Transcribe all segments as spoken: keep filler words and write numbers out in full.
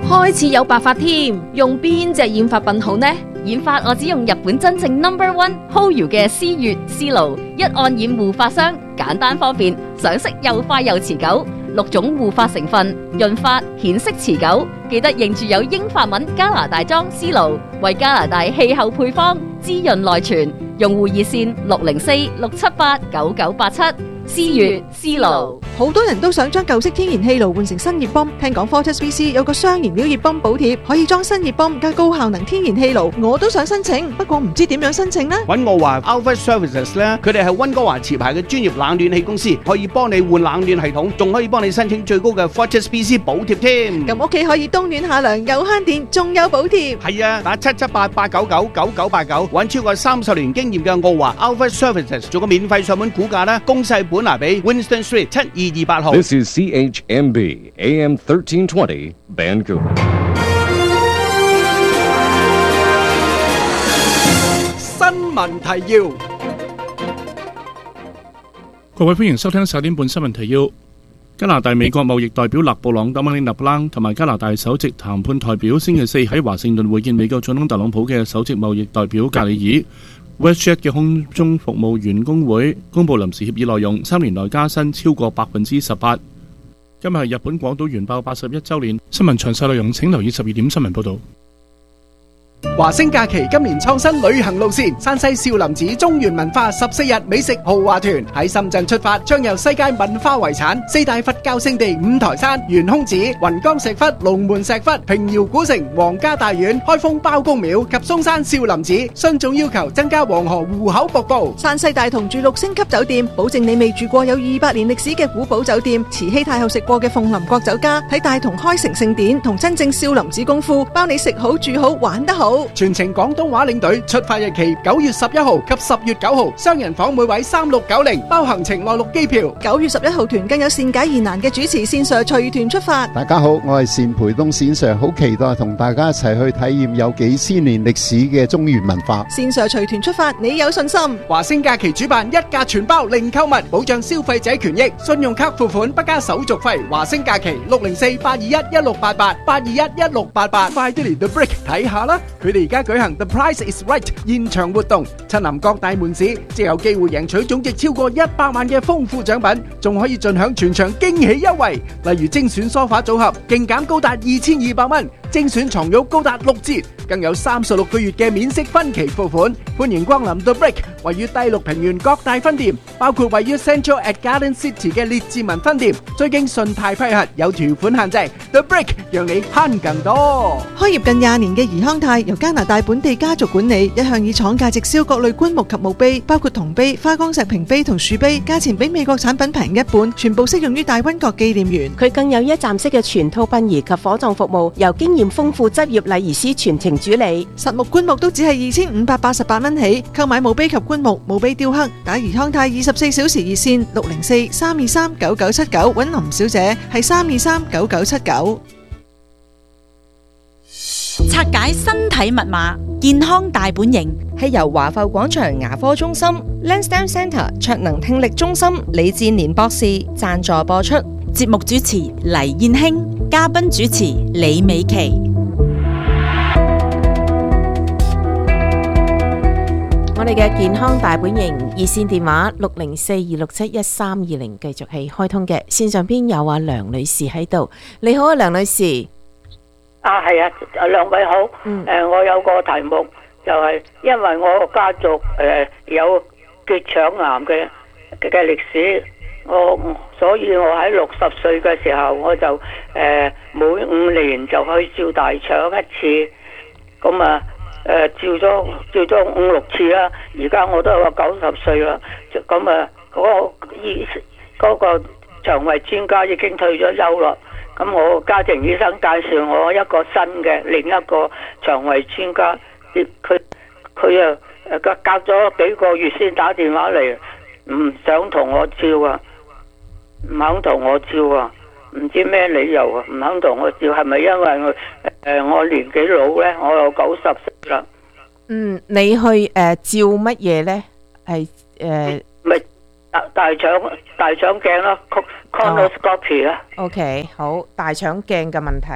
開始有白髮添，用邊隻染髮品好呢？ 染髮我只用日本真正 number one Hoyu 嘅思悅思露，一按染護髮霜，簡單方便，上色又快又持久。六種護髮成分，潤髮顯色持久。記得認住有英法文加拿大裝思露，為加拿大氣候配方，滋潤內存。用戶熱線六零四六七八九九八七。思悅思露。 好多人都想將舊式天然氣爐換成新熱泵，聽講 Fortis V C 有個雙燃料熱泵補貼，可以裝新熱泵加高效能天然氣爐，我都想申請，不過唔知點樣申請呢？ 揾我話 Alpha Services 咧，佢哋係溫哥華持牌嘅專業冷暖氣公司，可以幫你換冷暖系統，仲可以幫你申請最高嘅 Fortis V C 補貼添。 咁屋企可以冬暖夏涼，又慳電，仲有補貼。 係啊，打七七八八九九九九八九，揾超過三十年經驗嘅我話 Alpha Services 做個免費上門估價啦，公細本拿俾 Winston Street 七二二八號。 This is C H M B A M thirteen twenty Vancouver。 新聞提要， 各位歡迎收聽十點半新聞提要。加拿大美國貿易代表勒布朗 Dominic LeBlanc 同埋加拿大首席談判代表星期四喺華盛頓會見美國總統特朗普嘅首席貿易代表格里爾。WestJet 嘅空中服務員工會公布臨時協議內容，三年內加薪超過百分之十八。今日係日本廣島原爆八十一週年，新聞詳細內容請留意十二點新聞報導。 華星假期今年創新旅行路線，山西少林寺中原文化十四日美食豪華團喺深圳出發，將由世界文化遺產、四大佛教聖地五台山、懸空寺、雲岡石窟、龍門石窟、平遙古城、皇家大院、開封包公廟及嵩山少林寺。信眾要求增加黃河戶口瀑布。 山西大同住六星級酒店，保證你未住過有二百年歷史嘅古堡酒店。慈禧太后食過嘅鳳林國酒家，睇大同開城聖典同真正少林寺功夫，包你食好住好玩得好。 全程廣東話領隊，出發日期九月十一號及十月九號，雙人房每位三六九零，包行程內陸機票。 九月十一號團更有善解疑難嘅主持線上隨團出發。 大家好，我係單培東線上，好期待同大家一齊去體驗有幾千年歷史嘅中原文化。 線上隨團出發，你有信心？ 華星假期主辦一價全包零購物，保障消費者權益，信用卡付款不加手續費。華星假期六零四八二一一六八八八二一一六八八，快啲嚟 The Brick 睇下啦！佢哋而家舉行 The Price is Right 現場活動，親臨各大門市，即有機會贏取總值超過一百萬嘅豐富獎品，仲可以盡享全場驚喜優惠，例如精選梳化組合勁減高達二千二百蚊，精選床褥高達六折，更有三十六個月嘅免息分期付款。歡迎光臨 The Brick， 位於第六平原各大分店，包括位於 Central at Garden City 嘅列治文分店，最經信貸批核，有條款限制。The Brick 讓你慳更多。 開業近廿年嘅怡康泰由加拿大本地家族管理，一向以廠價直銷各類棺木及墓碑，包括銅碑、花崗石屏碑同樹碑，價錢比美國產品平一半，全部適用於大溫國紀念園。 佢更有一站式嘅全套殯儀及火葬服務，由經驗豐富執業禮儀師全程主理。 實木棺木都只係二千五百八十八蚊起，購買墓碑及棺木、墓碑雕刻，打怡康泰二十四小時熱線六零四三二三九九七九，揾林小姐係三二三九九七九。 拆解身體密碼，健康大本營係由華埠廣場牙科中心、Lansdowne Centre 卓能聽力中心李志年博士贊助播出。 節目主持黎燕興，嘉賓主持李美琪。 我哋嘅健康大本營熱線電話六零四二六七一三二零繼續係開通嘅，線上邊有阿梁女士喺度。你好啊，梁女士。 啊，係啊，兩位好。嗯。誒、呃，我有個題目就係、是，因為我家族誒、呃、有結腸癌嘅嘅歷史，我所以我喺六十歲嘅時候，我就誒、呃、每五年就去照大腸一次，咁啊。誒、呃，照咗照咗五六次啦，而家我都有個九十歲啦，咁啊，嗰、那個醫嗰、那個腸胃專家已經退咗休啦，咁我家庭醫生介紹我一個新嘅另一個腸胃專家，佢佢啊誒隔隔咗幾個月先打電話嚟，唔想同我照啊，唔肯同我照啊。唔知咩理由啊，唔肯同我照，係咪因為我誒、呃、我年紀老咧？我有九十歲啦。 嗯，你去誒、呃、照乜嘢咧？係誒咪大大腸大腸鏡啦 colonoscopy 啦。 OK， 好，大腸鏡嘅問題。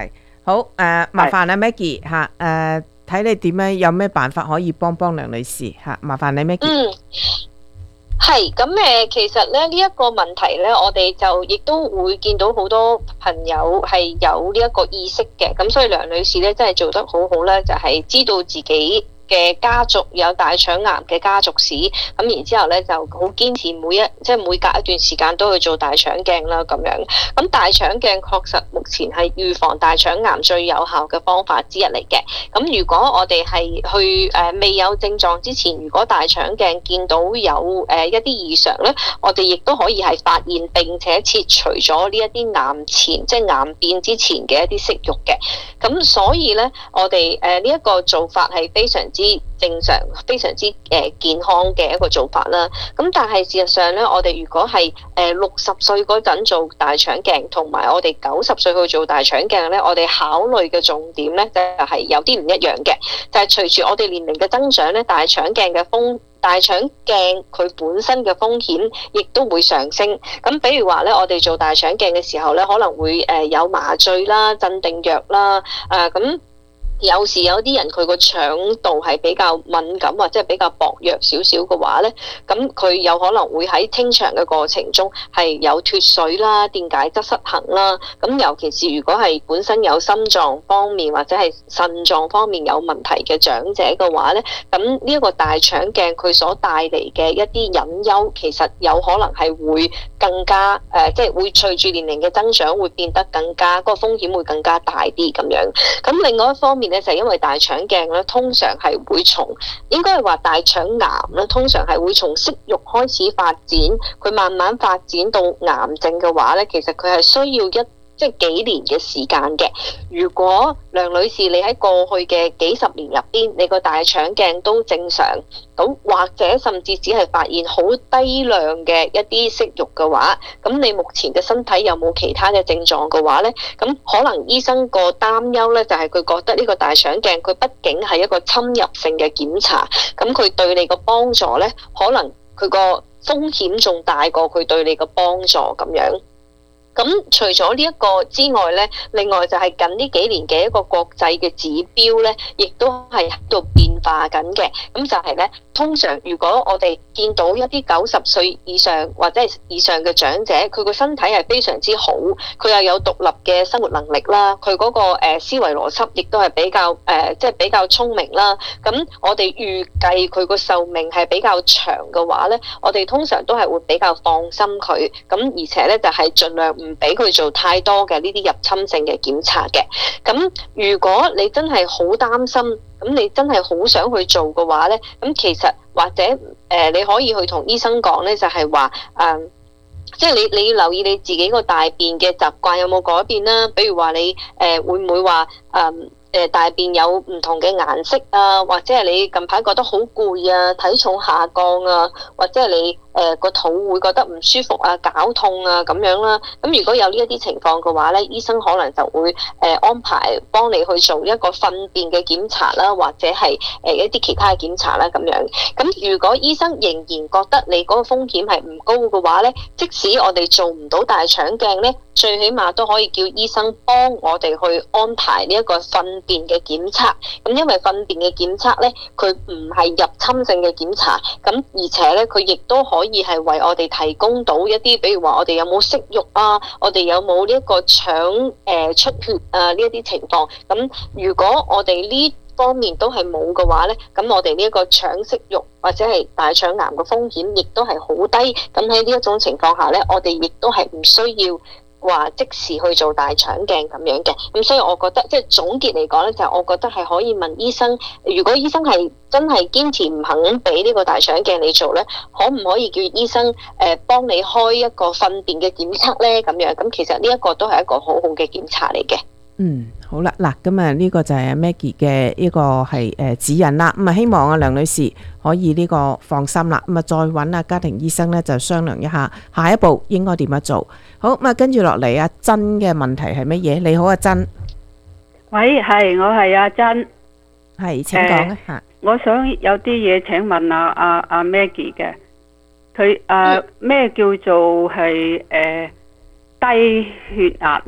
好誒、呃，麻煩阿 Maggie 嚇誒，睇你點樣有咩辦法可以幫幫梁女士嚇，麻煩你 Maggie。 嗯，係咁誒，其實咧呢一個問題咧，我哋就亦都會見到好多朋友係有呢一個意識嘅，咁所以梁女士咧真係做得好好咧，就係知道自己嘅家族有大腸癌嘅家族史，咁然之後咧就好堅持每一即係每隔一段時間都去做大腸鏡啦咁樣。咁大腸鏡確實目前係預防大腸癌最有效嘅方法之一嚟嘅。咁如果我哋係去誒、呃、未有症狀之前，如果大腸鏡見到有誒、呃、一啲異常咧，我哋亦都可以係發現並且切除咗呢一啲癌前即係癌變之前嘅一啲息肉嘅。咁所以咧，我哋誒呢一個做法係非常之正常，非常之誒健康嘅一個做法啦。咁但係事實上咧，我哋如果係誒六十歲嗰陣做大腸鏡，同埋我哋九十歲去做大腸鏡咧，我哋考慮嘅重點咧就係有啲唔一樣嘅。就係隨住我哋年齡嘅增長咧，大腸鏡嘅風大腸鏡佢本身嘅風險亦都會上升。咁比如話咧，我哋做大腸鏡嘅時候咧，可能會誒有麻醉啦、鎮定藥啦，誒咁。有時有啲人佢個腸道係比較敏感或者係比較薄弱少少嘅話咧，咁佢有可能會喺清腸嘅過程中係有脫水啦、電解質失衡啦。咁尤其是如果係本身有心臟方面或者係腎臟方面有問題嘅長者嘅話咧，咁呢一個大腸鏡佢所帶嚟嘅一啲隱憂，其實有可能係會更加誒、呃，即係會隨住年齡嘅增長會變得更加嗰、嗰個風險會更加大啲咁樣。咁另外一方面咧，就係因為大腸鏡咧，通常係會從應該係話大腸癌咧，通常係會從息肉開始發展，佢慢慢發展到癌症嘅話咧，其實佢係需要一即係幾年嘅時間嘅。如果梁女士你喺過去嘅幾十年入邊，你個大腸鏡都正常，咁或者甚至只係發現好低量嘅一啲息肉嘅話，咁你目前嘅身體有冇其他嘅症狀嘅話呢？咁可能醫生個擔憂呢，就係佢覺得呢個大腸鏡佢畢竟係一個侵入性嘅檢查，咁佢對你個幫助呢，可能佢個風險仲大過佢對你個幫助咁樣。咁除咗呢一個之外咧，另外就係近呢幾年嘅一個國際嘅指標咧，亦都係喺度變化緊嘅。咁就係咧，通常如果我哋見到一啲九十歲以上或者係以上嘅長者，佢個身體係非常之好，佢又有獨立嘅生活能力啦，佢嗰個誒思維邏輯亦都係比較誒即係比較聰明啦。咁我哋預計佢個壽命係比較長嘅話咧，我哋通常都係會比較放心佢。咁而且咧就係盡量唔唔俾佢做太多嘅呢啲入侵性嘅檢查嘅。咁如果你真係好擔心，咁你真係好想去做嘅話咧，咁其實或者誒、呃、你可以去同醫生講咧，就係話誒，即係你你要留意你自己個大便嘅習慣有冇改變啦。比如話你誒、呃、會唔會話誒？呃誒大便有唔同嘅顏色啊，或者係你近排覺得好攰啊，體重下降啊，或者係你誒個、呃、肚會覺得唔舒服啊、絞痛啊咁樣啦。咁如果有呢一啲情況嘅話咧，醫生可能就會誒、呃、安排幫你去做一個糞便嘅檢查啦，或者係誒一啲其他嘅檢查啦咁樣。咁如果醫生仍然覺得你嗰個風險係唔高嘅話咧，即使我哋做唔到大腸鏡咧，最起碼都可以叫醫生幫我哋去安排呢一個糞便嘅檢測。咁因為糞便嘅檢測咧，佢唔係入侵性嘅檢查，咁而且咧佢亦都可以係為我哋提供到一啲，比如話我哋有冇息肉啊，我哋有冇呢一個腸誒出血啊呢一啲情況。咁如果我哋呢方面都係冇嘅話咧，咁我哋呢一個腸息肉或者係大腸癌嘅風險亦都係好低。咁喺呢一種情況下咧，我哋亦都係唔需要話即時去做大腸鏡咁樣嘅。咁所以我覺得即係總結嚟講咧，就係我覺得係可以問醫生，如果醫生係真係堅持唔肯俾呢個大腸鏡你做咧，可唔可以叫醫生誒幫你開一個糞便嘅檢測咧？咁樣咁其實呢一個都係一個好好嘅檢查嚟嘅。 嗯，好啦，嗱，咁啊呢個就係 Maggie 嘅呢個係誒指引啦。咁啊希望啊梁女士可以呢個放心啦。咁啊再揾啊家庭醫生咧就商量一下下一步應該點樣做。好，咁啊跟住落嚟阿珍嘅問題係乜嘢？你好，阿珍。 喂，係我係阿珍。 係，請講啊。 呃、我想有啲嘢請問阿阿阿 Maggie 嘅，佢誒咩叫做係誒、呃、低血壓咧？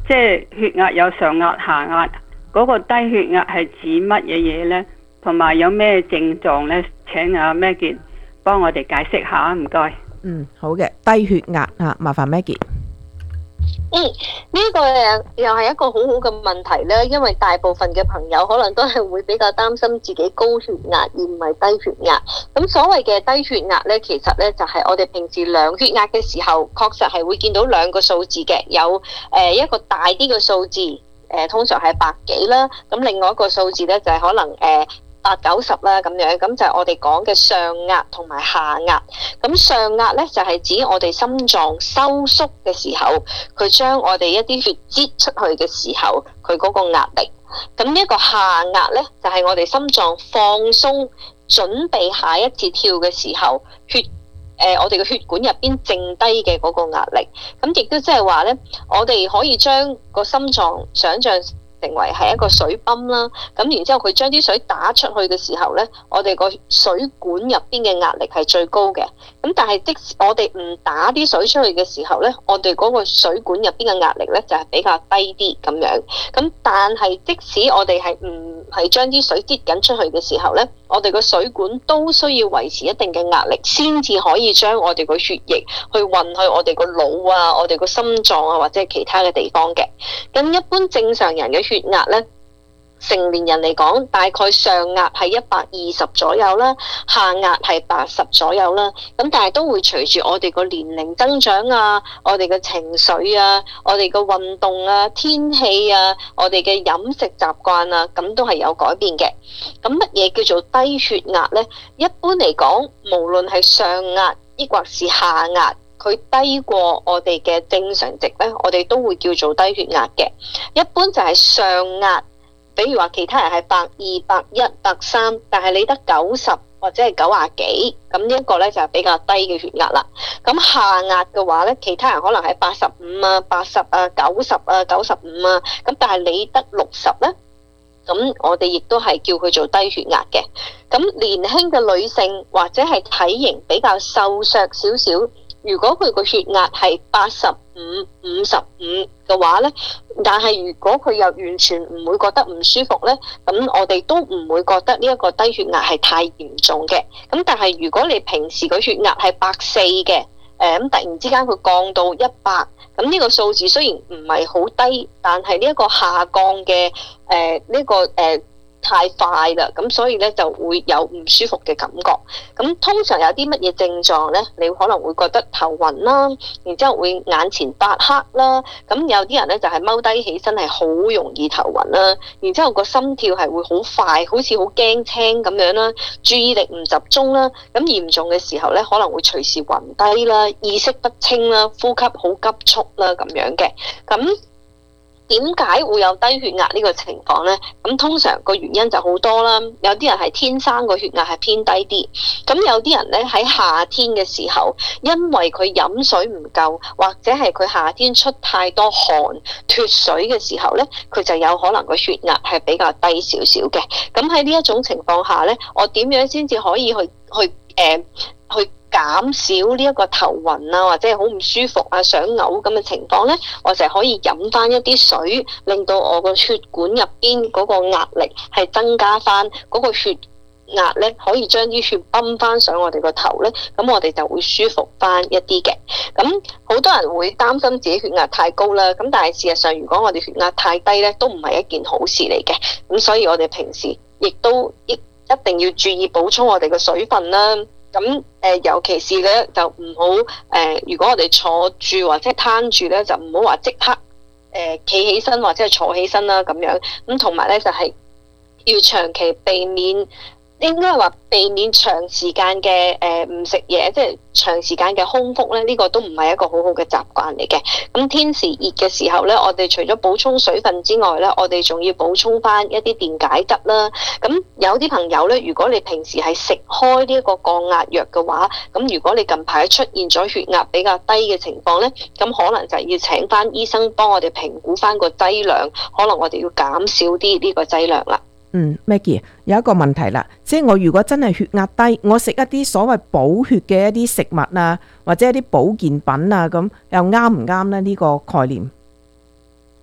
即係血壓有上壓下壓，嗰個低血壓係指乜嘢嘢呢？同埋有咩症狀呢？請阿 Maggie 幫我哋解釋下，唔該。 嗯，好嘅，低血壓啊，麻煩 Maggie。 嗯，呢、這個誒又係一個好好嘅問題咧，因為大部分嘅朋友可能都係會比較擔心自己高血壓而唔係低血壓。咁所謂嘅低血壓咧，其實咧就係、是、我哋平時量血壓嘅時候，確實係會見到兩個數字嘅，有誒、呃、一個大啲嘅數字，誒、呃、通常係百幾啦，咁另外一個數字咧就係、是、可能誒。呃八九十啦咁樣，咁就係我哋講嘅上壓同埋下壓。咁上壓咧就係指我哋心臟收縮嘅時候，佢將我哋一啲血擠出去嘅時候，佢嗰個壓力。咁呢一個下壓咧就係我哋心臟放鬆，準備下一次跳嘅時候，血誒、呃、我哋嘅血管入邊剩低嘅嗰個壓力。咁亦都即係話咧，我哋可以將個心臟想像成為係一個水泵啦，咁然之後佢將啲水打出去嘅時候呢，我哋個水管入邊嘅壓力係最高嘅。咁但係即使我哋唔打啲水出去嘅時候呢，我哋嗰個水管入邊嘅壓力呢就係比較低啲咁樣。咁但係即使我哋係唔係將啲水擠緊出去嘅時候呢，我哋個水管都需要維持一定嘅壓力，先至可以將我哋個血液去運去我哋個腦啊、我哋個心臟啊或者係其他嘅地方嘅。咁一般正常人嘅血壓咧，成年人嚟講，大概上壓係一百二十左右啦，下壓係八十左右啦。咁但係都會隨住我哋個年齡增長啊，我哋嘅情緒啊，我哋嘅運動啊、天氣啊、我哋嘅飲食習慣啊，咁都係有改變嘅。咁乜嘢叫做低血壓呢？一般嚟講，無論係上壓抑或是下壓，佢低過我哋嘅正常值呢，我哋都會叫做低血壓嘅。一般就係上壓，比如話其他人係百二、百一、百三，但係你得九十或者係九廿幾，咁呢一個呢就係比較低嘅血壓啦。咁下壓嘅話呢，其他人可能係八十五啊、八十啊、九十啊、九十五啊，咁但係你得六十呢，咁我哋亦都係叫佢做低血壓嘅。咁年輕嘅女性或者係體型比較瘦削少少，如果佢個血壓係八十五、五十五嘅話呢，但係如果佢又完全唔會覺得唔舒服呢，咁我哋都唔會覺得呢一個低血壓係太嚴重嘅。咁但係如果你平時個血壓係百四嘅，誒咁突然之間佢降到一百，咁呢個數字雖然唔係好低，但係呢一個下降嘅誒呢個誒。呃太快啦，咁所以咧就會有唔舒服嘅感覺。咁通常有啲乜嘢症狀呢？你可能會覺得頭暈啦，然之後會眼前發黑啦。咁有啲人咧就係踎低起身係好容易頭暈啦，然之後個心跳係會好快，好似好驚青咁樣啦，注意力唔集中啦。咁嚴重嘅時候咧，可能會隨時暈低啦，意識不清啦，呼吸好急促啦咁樣嘅。咁點解會有低血壓呢個情況呢？咁通常個原因就好多啦，有啲人係天生個血壓係偏低啲，咁有啲人呢喺夏天嘅時候，因為佢飲水唔夠，或者係佢夏天出太多汗脫水嘅時候呢，佢就有可能個血壓係比較低少少嘅。咁喺呢一種情況下呢，我點樣先至可以去去誒、呃、去減少呢一個頭暈啊，或者係好唔舒服啊、想嘔咁嘅情況呢？我就可以飲翻一啲水，令到我個血管入邊嗰個壓力係增加翻，嗰個血壓呢可以將啲血泵翻上我哋個頭呢，咁我哋就會舒服翻一啲嘅。咁好多人會擔心自己血壓太高啦，咁但係事實上如果我哋血壓太低呢，都唔係一件好事嚟嘅。咁所以我哋平時亦都一一定要注意補充我哋嘅水分啦。咁誒、呃，尤其是咧就唔好誒，如果我哋坐住或者攤住咧，就唔好話即刻誒企起身或者係坐起身啦咁樣。咁同埋咧就係、是、要長期避免。應該話避免長時間嘅誒唔食嘢，即係長時間嘅空腹咧，呢、這個都唔係一個好好嘅習慣嚟嘅。咁天時熱嘅時候咧，我哋除咗補充水分之外咧，我哋仲要補充翻一啲電解質啦。咁有啲朋友咧，如果你平時係食開呢一個降壓藥嘅話，咁如果你近排出現咗血壓比較低嘅情況咧，咁可能就要請翻醫生幫我哋評估翻個劑量，可能我哋要減少啲呢個劑量啦。 嗯 Maggie 有一個問題啦，即係我如果真係血壓低，我食一啲所謂補血嘅一啲食物啊，或者一啲保健品啊，咁又啱唔啱呢？呢個概念？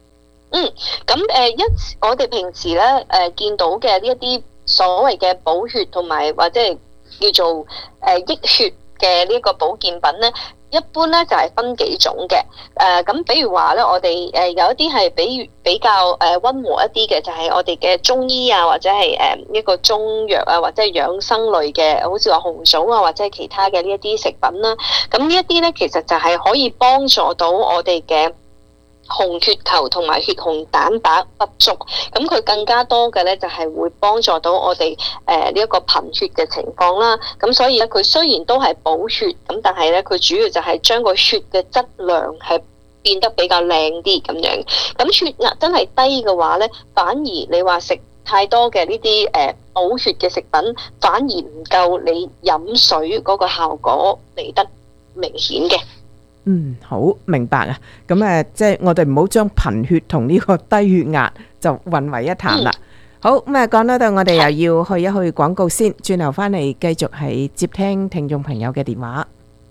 嗯，咁誒、呃、一我哋平時咧誒、呃、見到嘅呢一啲所謂嘅補血同埋或者係叫做誒、呃、益血嘅呢個保健品咧，一般咧就係、是、分幾種嘅。誒、呃、咁，比如話咧，我哋誒、呃、有一啲係比比較誒溫和一啲嘅，就係、是、我哋嘅中醫啊，或者係誒一個中藥啊，或者係養生類嘅，好似話紅棗啊，或者係其他嘅呢一啲食品啦。咁呢一啲咧，其實就係可以幫助到我哋嘅紅血球同埋血紅蛋白不足，咁佢更加多嘅咧就係會幫助到我哋誒呢一個貧血嘅情況啦。咁所以咧，佢雖然都係補血，咁但係咧佢主要就係將個血嘅質量係變得比較靚啲咁樣。咁血壓真係低嘅話咧，反而你話食太多嘅呢啲誒補血嘅食品，反而唔夠你飲水嗰個效果嚟得明顯嘅。 嗯，好明白啊！咁誒，即係我哋唔好將貧血同呢個低血壓就混為一談啦。好，咁啊，講到度，我哋又要去一去廣告先，轉頭翻嚟繼續係接聽聽眾朋友嘅電話。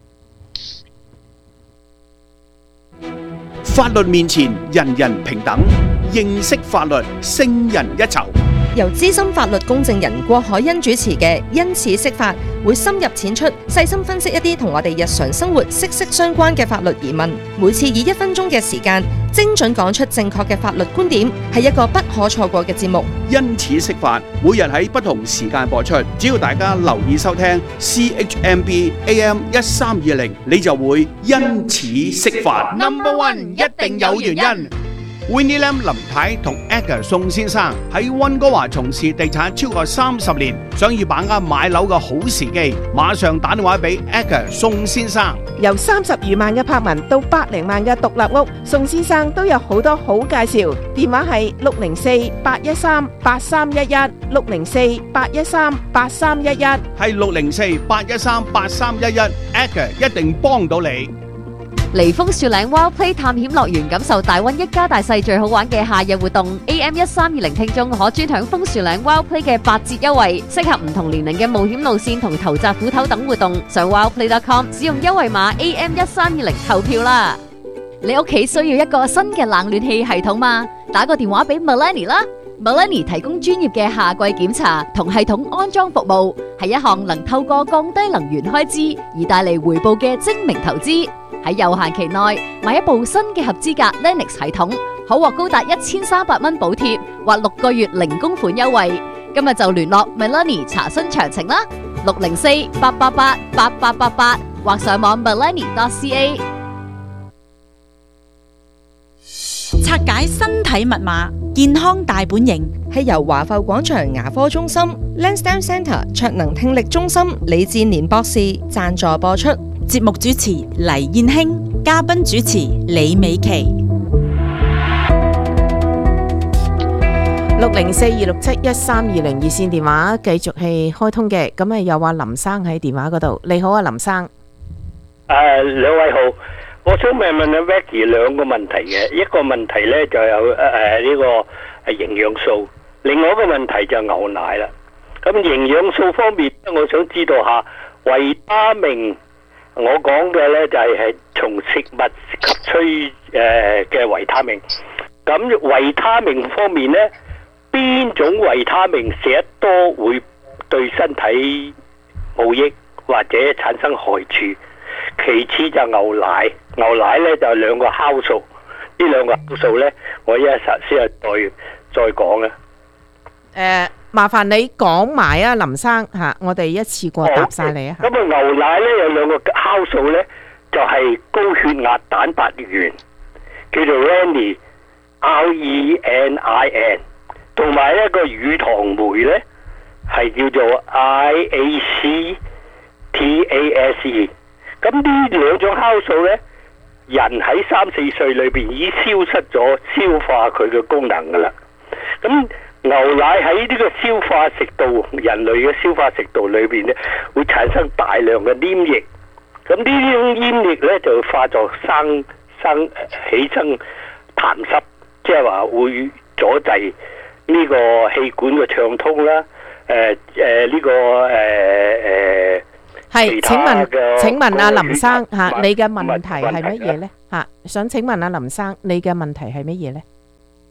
法律面前人人平等，認識法律勝人一籌。 由資深法律公證人郭海欣主持嘅《因此釋法》，會深入淺出，細心分析一啲同我哋日常生活息息相關嘅法律疑問。每次以一分鐘嘅時間，精準講出正確嘅法律觀點，係一個不可錯過嘅節目。 因此釋法，每日喺不同時間播出，只要大家留意收聽 C H M B A M 一三二零，你就會因此釋法。Number one 一定有原因。Winnie Lam 林太同 Edgar 宋先生喺溫哥華從事地產超過三十年，想要把握買樓嘅好時機，馬上打電話俾 Edgar 宋先生。 由三十餘萬嘅柏文到百零萬嘅獨立屋，宋先生都有好多好介紹。電話係六零四八一三八三一一，六零四八一三八三一一， 係六零四八一三八三一一 ，Edgar 一定幫到你。 嚟楓樹嶺 Wild Play 探險樂園，感受大溫一家大細最好玩嘅夏日活動。A M 一三二零聽眾可專享楓樹嶺 Wild Play 嘅八折優惠，適合唔同年齡嘅冒險路線同頭扎虎頭等活動。上 wildplay dot com 使用優惠碼 A M 一三二零投票啦！你屋企需要一個新嘅冷暖氣系統嗎？打個電話俾 Melanie 啦。Melanie 提供專業嘅夏季檢查同系統安裝服務，係一項能透過降低能源開支而帶嚟回報嘅精明投資。喺有限期內買一部新嘅合資格 Lennox 系統，可獲高達一千三百蚊補貼或六個月零供款優惠。今日就聯絡 Melanie 查詢詳情啦，六零四八八八八八八八或上網 melanie dot c a。 拆解身體密碼，健康大本營， 係由華埠廣場牙科中心 Lansdowne Centre 卓能聽力中心李志年博士贊助播出。 節目主持黎燕卿，嘉賓主持李美琪。 六零四二六七一三二零熱線電話繼續係開通嘅，咁啊有話林生喺電話嗰度。你好啊，林生。 誒，兩位好，我想問問阿 Vicky 兩個問題嘅，一個問題咧就有誒呢個誒營養素，另外一個問題就牛奶啦。咁營養素方面，我想知道下維他命。我講嘅咧就係係從食物吸取誒嘅維他命。咁維他命方面咧，邊種維他命食得多會對身體冇益或者產生害處？其次就牛奶，牛奶咧就兩個酵素，呢兩個酵素咧，我一陣先係再再講啦。 誒，麻煩你講埋啊，林生吓，我哋一次過答晒你啊。 咁啊，牛奶咧有兩個酵素咧，就係高血壓蛋白原，叫做 Renin，R E N I N， 同埋一個乳糖酶咧，係叫做 I A C T A S E。咁呢兩種酵素咧，人喺三四歲裏邊已經消失咗消化佢嘅功能噶啦。咁牛奶喺呢個消化食道，人類嘅消化食道裏邊咧，會產生大量嘅黏液。咁呢啲黏液咧就化作生生起生痰濕，即係話會阻滯呢個氣管嘅暢通啦。誒誒呢個誒誒係，請問請問阿林生吓，你嘅問題係乜嘢咧？吓，想請問阿林生，你嘅問題係乜嘢咧？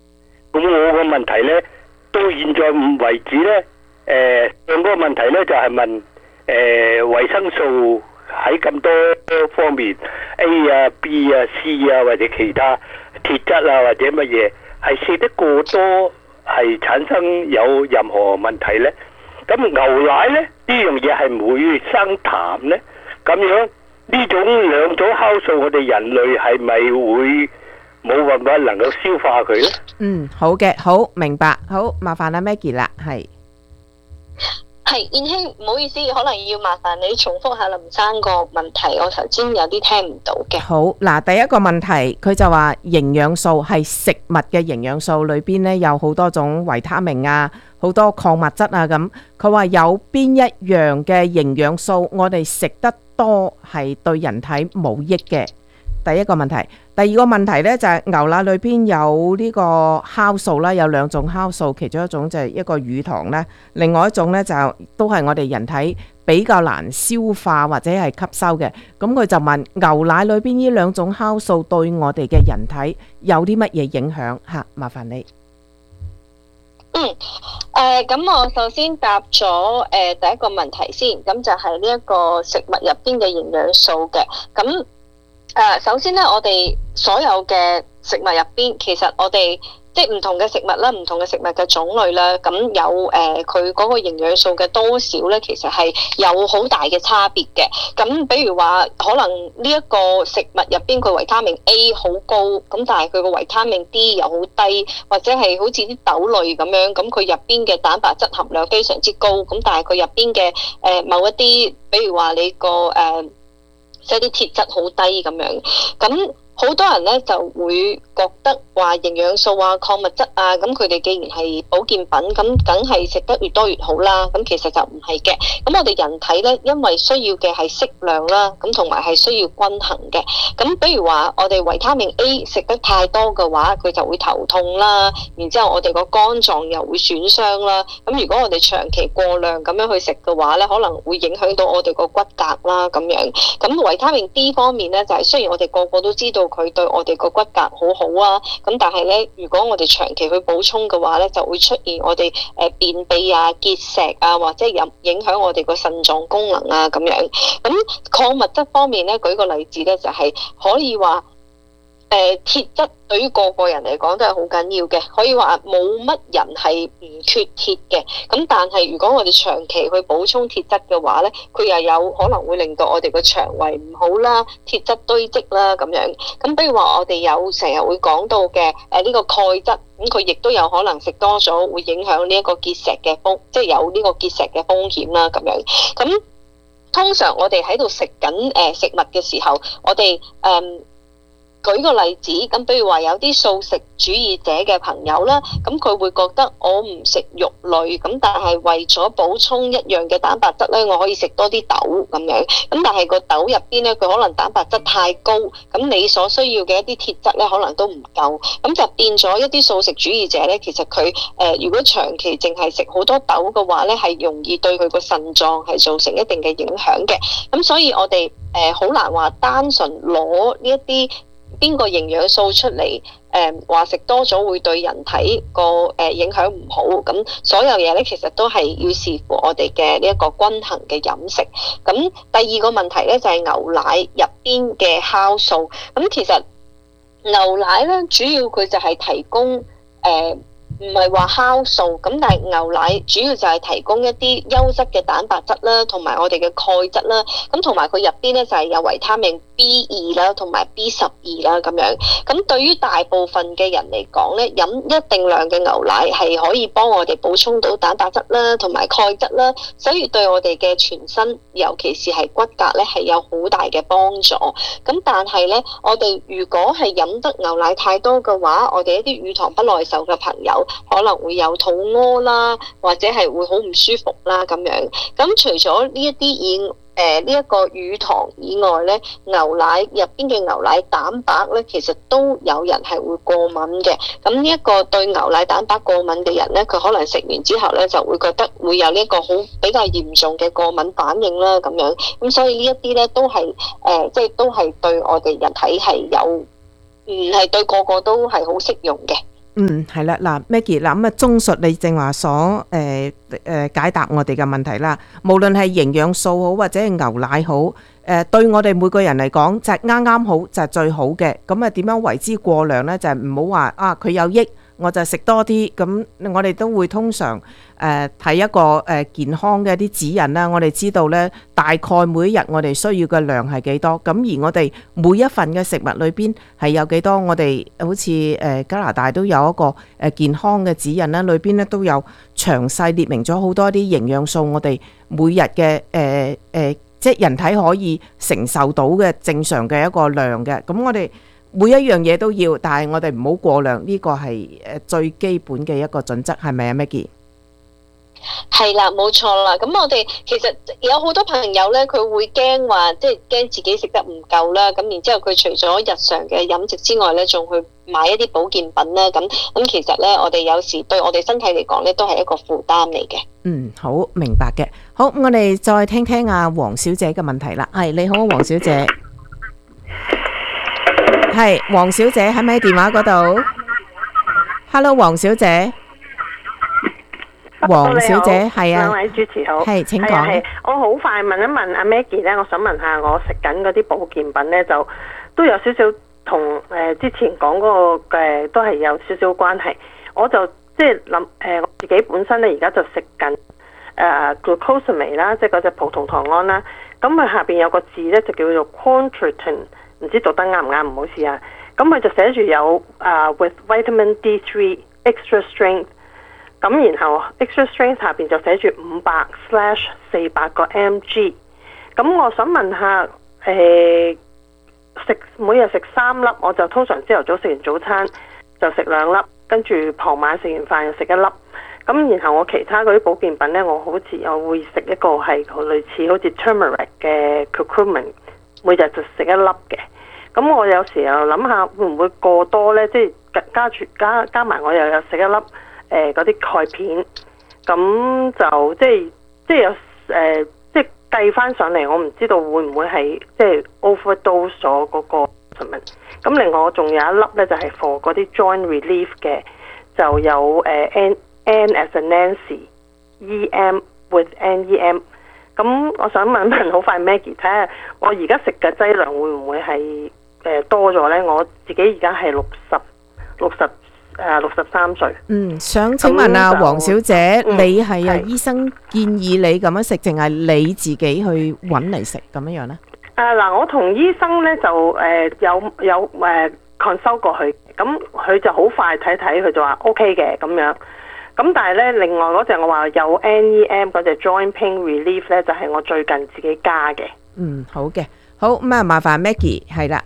咁我個問題呢，到現在為止呢，誒上個問題呢就係問誒維生素喺咁多方面 A 啊、B 啊、C 啊或者其他鐵質啊或者乜嘢係食得過多係產生有任何問題呢？咁牛奶呢，呢樣嘢係唔會生痰呢？咁樣呢種兩種酵素，我哋人類係咪會冇辦法能夠消化佢呢？ 嗯，好嘅，好明白，好麻煩阿 Maggie 啦，係係燕兄，唔好意思，可能要麻煩你重複下林生個問題，我頭先有啲聽唔到嘅。 好嗱，第一個問題，佢就話營養素係食物嘅營養素裏邊呢，有好多種維他命啊，好多礦物質啊咁。佢話有邊一樣嘅營養素我哋食得多係對人體冇益嘅？第一個問題，第二個問題呢，就係牛奶裏邊有呢個酵素啦，有兩種酵素，其中一種就係一個乳糖啦，另外一種呢，就都係我哋人體比較難消化或者係吸收嘅。咁佢就問牛奶裏邊呢兩種酵素對我哋嘅人體有啲乜嘢影響？吓，麻煩你。 嗯，誒、呃，咁我首先答咗誒、呃、第一個問題先，咁就係呢一個食物入邊嘅營養素嘅，咁。誒、呃，首先咧，我哋所有嘅食物入邊，其實我哋即係唔同嘅食物啦，唔同嘅食物嘅種類啦，咁有誒佢嗰個營養素嘅多少咧，其實係有好大嘅差別嘅。咁比如話，可能呢一個食物入邊佢維他命 A 好高，咁但係佢個維他命 D 又好低，或者係好似啲豆類咁樣，咁佢入邊嘅蛋白質含量非常之高，咁但係佢入邊嘅誒某一啲，比如話你個誒。呃即係啲鐵質好低咁樣，咁好多人咧就會覺得話營養素啊、礦物質啊，咁佢哋既然係保健品，咁梗係食得越多越好啦。咁其實就唔係嘅。咁我哋人體咧，因為需要嘅係適量啦，咁同埋係需要均衡嘅。咁比如話，我哋維他命 A 食得太多嘅話，佢就會頭痛啦。然之後我哋個肝臟又會損傷啦。咁如果我哋長期過量咁樣去食嘅話咧，可能會影響到我哋個骨骼啦咁樣。咁維他命 D 方面咧，就係雖然我哋個個都知道佢對我哋個骨骼好好啊，咁但係咧，如果我哋長期去補充嘅話咧，就會出現我哋誒便秘啊、結石啊，或者影影響我哋個腎臟功能啊咁樣。咁礦物質方面咧，舉個例子咧，就係可以話。誒、呃、鐵質對於個個人嚟講都係好緊要嘅，可以話冇乜人係唔缺鐵嘅。咁但係如果我哋長期去補充鐵質嘅話咧，佢又有可能會令到我哋個腸胃唔好啦，鐵質堆積啦咁樣。咁比如話我哋有成日會講到嘅誒呢個鈣質，咁佢亦都有可能食多咗會影響呢一個結石嘅風，即係有呢個結石嘅風險啦咁樣。咁通常我哋喺度食緊誒食物嘅時候，我哋誒。嗯舉個例子，咁比如話有啲素食主義者嘅朋友啦，咁佢會覺得我唔食肉類，咁但係為咗補充一樣嘅蛋白質咧，我可以食多啲豆咁樣，咁但係個豆入邊咧，佢可能蛋白質太高，咁你所需要嘅一啲鐵質咧，可能都唔夠，咁就變咗一啲素食主義者咧，其實佢誒、呃、如果長期淨係食好多豆嘅話咧，係容易對佢個腎臟係造成一定嘅影響嘅，咁所以我哋誒好難話單純攞呢一啲。邊個營養素出嚟？誒話食多咗會對人體個誒影響唔好，咁所有嘢咧其實都係要視乎我哋嘅呢一個均衡嘅飲食。咁第二個問題咧就係、是、牛奶入邊嘅酵素。咁其實牛奶咧主要佢就係提供誒唔係話酵素，咁但係牛奶主要就係提供一啲優質嘅蛋白質啦，同埋我哋嘅鈣質啦。咁同埋佢入邊咧就係有維他命 B 二啦，同埋 B 十二啦咁樣。咁對於大部分嘅人嚟講咧，飲一定量嘅牛奶係可以幫我哋補充到蛋白質啦，同埋鈣質啦，所以對我哋嘅全身，尤其是係骨骼咧係有好大嘅幫助。咁但係咧，我哋如果係飲得牛奶太多嘅話，我哋一啲乳糖不耐受嘅朋友可能會有肚屙啦，或者係會好唔舒服啦咁樣。咁除咗呢一啲以誒呢一個乳糖以外咧，牛奶入邊嘅牛奶蛋白咧，其實都有人係會過敏嘅。咁呢一個對牛奶蛋白過敏嘅人咧，佢可能食完之後咧就會覺得會有呢一個好比較嚴重嘅過敏反應啦咁樣。咁所以呢一啲咧都係誒，即係都係對我哋人體係有，唔係對個個都係好適用嘅。 嗯，係啦，嗱 Maggie 嗱咁啊，綜述你正話所誒誒解答我哋嘅問題啦。無論係營養素好或者係牛奶好，誒、呃、對我哋每個人嚟講就係啱啱好，就係、是、最好嘅。咁啊點樣為之過量呢？就係唔好話啊佢有益，我就食多啲。咁我哋都會通常誒睇、呃、一個誒、呃、健康嘅一啲指引啦。我哋知道呢，大概每一日我哋需要嘅量係幾多。咁而我哋每一份嘅食物裏邊係有幾多，我哋好似誒、呃、加拿大都有一個誒健康嘅指引啦，裏邊咧都有詳細列明咗好多啲營養素，我哋每日嘅誒誒，即係人體可以承受到嘅正常嘅一個量嘅。咁我哋每一樣嘢都要，但係我哋唔好過量，呢個係誒最基本嘅一個準則，係咪啊 Maggie？ 係啦，冇錯啦。咁我哋其實有好多朋友咧，佢會驚話，即係驚自己食得唔夠啦。咁然之後佢除咗日常嘅飲食之外咧，仲去買一啲保健品啦。咁咁其實咧，我哋有時對我哋身體嚟講咧，都係一個負擔嚟嘅。 嗯，好明白嘅。好，我哋再聽聽阿黃小姐嘅問題啦。係，你好，黃小姐。係，黃小姐喺咪喺電話嗰度 ？Hello， 黃小姐。黃小姐係啊， 兩位主持好， 係請講。 係我好快問一問阿 Maggie 咧，我想問下我食緊嗰啲保健品咧，就都有少少同誒之前講嗰個嘅都係有少少關係。我就即係諗誒，我自己本身咧而家就食緊誒 glucosamine 啦，即係嗰隻葡萄糖胺啦。咁佢下邊有個字咧就叫做 quercetin， 唔知讀得啱唔啱，唔好意思啊。咁佢就寫住有啊 with vitamin D three extra strength。咁然後 extra strength 下邊就寫住五百 slash 四百個 mg。咁我想問下，誒食每日食三粒，我就通常朝頭早食完早餐就食兩粒，跟住傍晚食完飯又食一粒。咁然後我其他嗰啲保健品呢，我好似我會食一個係類似好似 turmeric 嘅 curcumin， 每日就食一粒嘅。咁我有時又諗下會唔會過多呢？即係加住加加埋我又有食一粒。誒嗰啲鈣片，咁就即係即係有誒、呃，即係計翻上嚟，我唔知道會唔會係即係 overdose 咗嗰個 supplement。咁另外我仲有一粒咧，就係 for 嗰啲 joint relief 嘅，就有誒 N N as a Nancy，E M with N E M。咁我想問問好快 Maggie 睇下，我而家食嘅劑量會唔會係誒多咗咧？我自己而家係六十六十。誒六十三歲。嗯， 想請問啊，黃小姐， 嗯、 你係啊醫生建議你咁樣食，淨係你自己去揾嚟食咁樣樣咧？ 誒嗱、呃，我同醫生咧就誒、呃、有有誒、呃、consult 過去，咁佢就好快睇睇，佢就話 OK 嘅咁樣。咁但係咧，另外嗰隻我話有 N E M 嗰隻 Joint Pain Relief 咧，就係、是、我最近自己加嘅。 嗯，好嘅，好咁啊，麻煩 Maggie 係啦。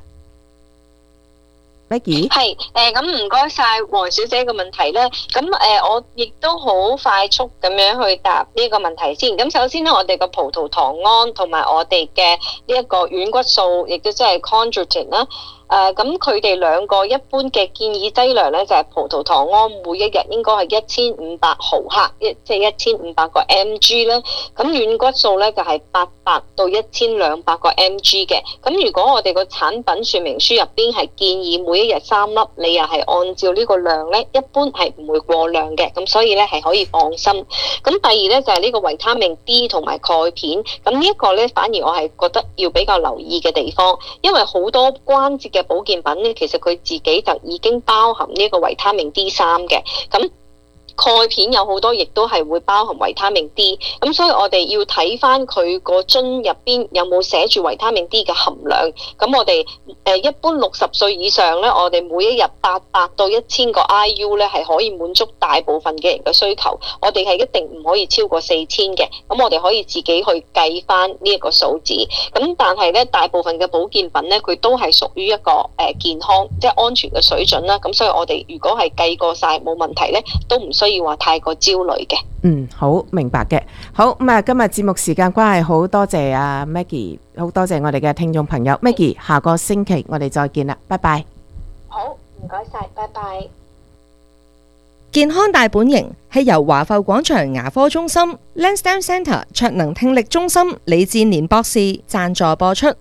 係，誒咁唔該晒黃小姐嘅問題咧。咁誒、呃，我亦都好快速咁樣去答呢個問題先。咁首先咧，我哋個葡萄糖胺同埋我哋嘅呢一個軟骨素，亦都即係 chondroitin 啦。誒咁佢哋兩個一般嘅建議劑量咧，就係、是、葡萄糖胺每一日應該係一千五百毫克，一即係一千五百個 mg 啦。咁軟骨素咧就係八百到一千兩百個 mg 嘅。咁如果我哋個產品說明書入邊係建議每一日三粒，你又係按照呢個量咧，一般係唔會過量嘅。咁所以咧係可以放心。咁第二咧就係、是、呢個維他命 D 同埋鈣片。咁呢一個咧反而我係覺得要比較留意嘅地方，因為好多關節嘅保健品咧，其實佢自己就已經包含呢個維他命 D 三嘅。咁鈣片有好多亦都係會包含維他命 D， 咁所以我哋要睇翻佢個樽入邊有冇寫住維他命 D 嘅含量。咁我哋誒一般六十歲以上咧，我哋每一日八百到一千個 I U 咧係可以滿足大部分嘅人嘅需求。我哋係一定唔可以超過四千嘅。咁我哋可以自己去計翻呢一個數字。咁但係咧，大部分嘅保健品咧，佢都係屬於一個誒、呃、健康即係安全嘅水準啦。咁所以我哋如果係計過晒冇問題咧，都唔需要話太過焦慮嘅。 嗯，好明白嘅。好咁啊，今日節目時間關係，好多謝啊 Maggie， 好多謝我哋嘅聽眾朋友。Maggie， 下個星期我哋再見啦，拜拜。 好，唔該晒，拜拜。 健康大本營係由華埠廣場牙科中心 Lansdowne Centre 卓能聽力中心李志年博士贊助播出。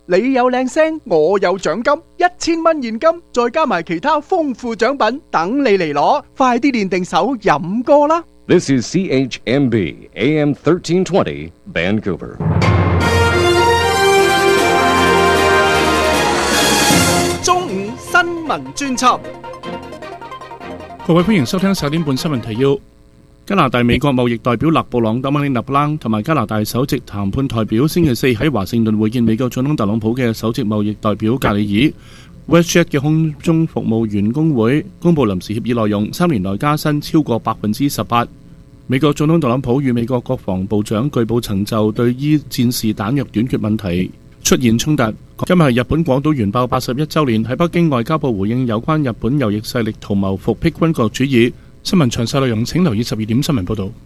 你有靚聲，我有獎金，一千蚊現金，再加埋其他豐富獎品，等你嚟攞。快啲練定手飲歌啦！ This is C H M B A M thirteen twenty Vancouver。 中午新聞專輯， 各位歡迎收聽十點半新聞提要。加拿大美國貿易代表勒布朗 Dominic LeBlanc 同埋加拿大首席談判代表星期四喺華盛頓會見美國總統特朗普嘅首席貿易代表格里爾。WestJet 嘅空中服務員工會公布臨時協議內容，三年內加薪超過百分之十八。美國總統特朗普與美國國防部長據報曾就對伊戰士彈藥短缺問題出現衝突。今日係日本廣島原爆八十一週年，喺北京外交部回應有關日本右翼勢力圖謀復辟軍國主義。新聞詳細內容請留意十二點新聞報導。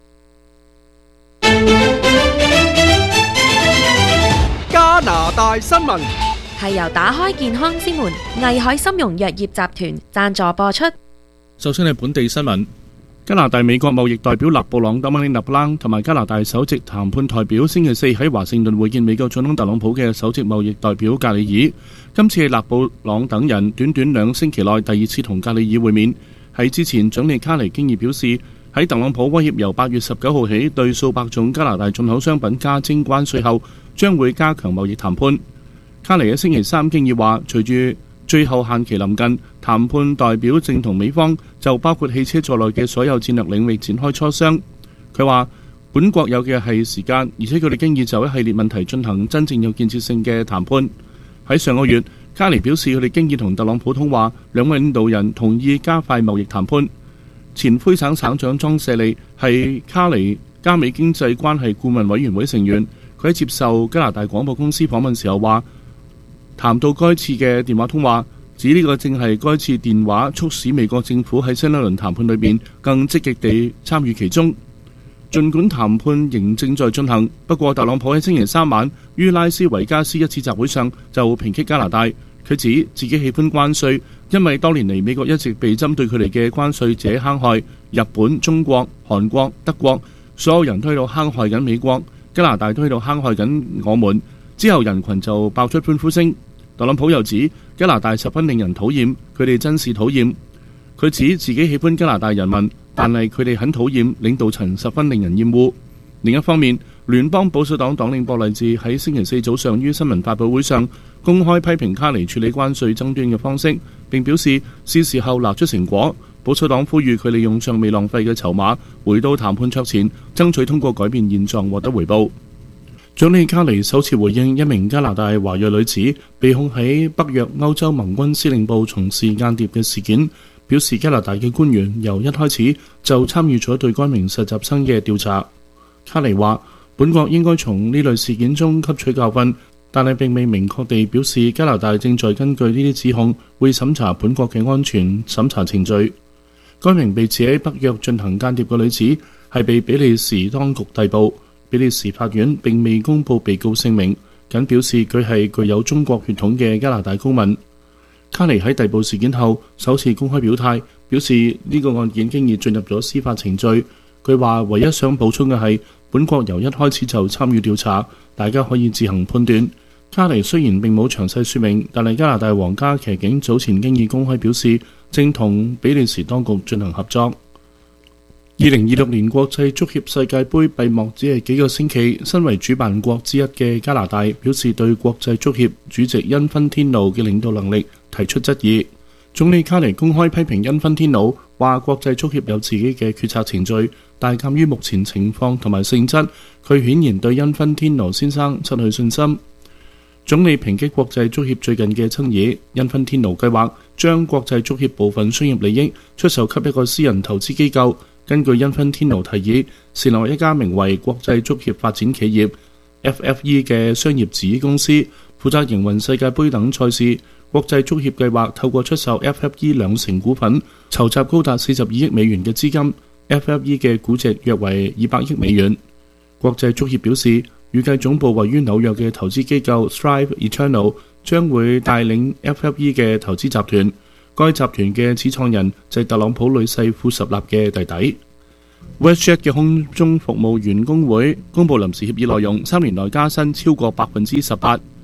加拿大新聞係由打開健康之門藝海參茸藥業集團贊助播出。 首先係本地新聞。加拿大美國貿易代表勒布朗 Dominic LeBlanc 同埋加拿大首席談判代表星期四喺華盛頓會見美國總統特朗普嘅首席貿易代表格里爾。今次係勒布朗等人短短兩星期內第二次同格里爾會面。喺之前，總理卡尼經已表示，喺特朗普威脅由八月十九號起對數百種加拿大進口商品加徵關稅後，將會加強貿易談判。卡尼喺星期三經已話，隨住最後限期臨近，談判代表正同美方就包括汽車在內嘅所有戰略領域展開磋商。佢話，本國有嘅係時間，而且佢哋經已就一系列問題進行真正有建設性嘅談判。喺上個月，卡尼表示佢哋經已同特朗普通話，兩位領導人同意加快貿易談判。前魁省省長莊舍利係卡尼加美經濟關係顧問委員會成員，佢喺接受加拿大廣播公司訪問時候話，談到該次嘅電話通話，指呢個正係該次電話促使美國政府喺新一輪談判裏邊更積極地參與其中。儘管談判仍正在進行，不過特朗普喺星期三晚於拉斯維加斯一次集會上就抨擊加拿大。佢指自己喜歡關稅，因為多年嚟美國一直被針對佢哋嘅關稅者坑害。日本、中國、韓國、德國，所有人都喺度坑害緊美國，加拿大都喺度坑害緊我們。之後人群就爆出歡呼聲。特朗普又指加拿大十分令人討厭，佢哋真是討厭。佢指自己喜歡加拿大人民，但係佢哋很討厭領導層，十分令人厭惡。另一方面，聯邦保守黨黨領博勵治喺星期四早上於新聞發佈會上公開批評卡尼處理關稅爭端嘅方式，並表示是時候拿出成果。保守黨呼籲佢利用尚未浪費嘅籌碼回到談判桌前，爭取通過改變現狀獲得回報。總理卡尼首次回應一名加拿大華裔女子被控喺北約歐洲盟軍司令部從事間諜嘅事件，表示加拿大嘅官員由一開始就參與咗對該名實習生嘅調查。卡尼話，本國應該從呢類事件中吸取教訓，但係並未明確地表示加拿大正在根據呢啲指控會審查本國嘅安全審查程序。該名被指喺北約進行間諜嘅女子係被比利時當局逮捕，比利時法院並未公佈被告姓名，僅表示佢係具有中國血統嘅加拿大公民。卡尼喺逮捕事件後首次公開表態，表示呢個案件經已進入咗司法程序。佢話唯一想補充嘅係，本國由一開始就參與調查，大家可以自行判斷。卡尼雖然並冇詳細說明，但係加拿大皇家騎警早前經已公開表示，正同比利時當局進行合作。二零二六年國際足協世界盃閉幕只係幾個星期，身為主辦國之一嘅加拿大表示對國際足協主席因芬天奴嘅領導能力提出質疑。總理卡尼公開批評因芬天奴，話國際足協有自己嘅決策程序，但鑑於目前情況同埋性質，佢顯然對因芬天奴先生失去信心。總理抨擊國際足協最近嘅爭議，因芬天奴計劃將國際足協部分商業利益出售給一個私人投資機構。根據因芬天奴提議，成立一家名為國際足協發展企業 F F E 嘅商業子公司，負責營運世界盃等賽事。國際足協計劃透過出售 F F E 兩成股份，籌集高達四十二億美元嘅資金。F F E 嘅估值約為二百億美元。國際足協表示，預計總部位於紐約嘅投資機構 Strive Eternal 將會帶領 F F E 嘅投資集團。該集團嘅始創人就係特朗普女婿庫什納嘅弟弟。WestJet 嘅空中服務員工會公佈臨時協議內容，三年內加薪超過百分之十八。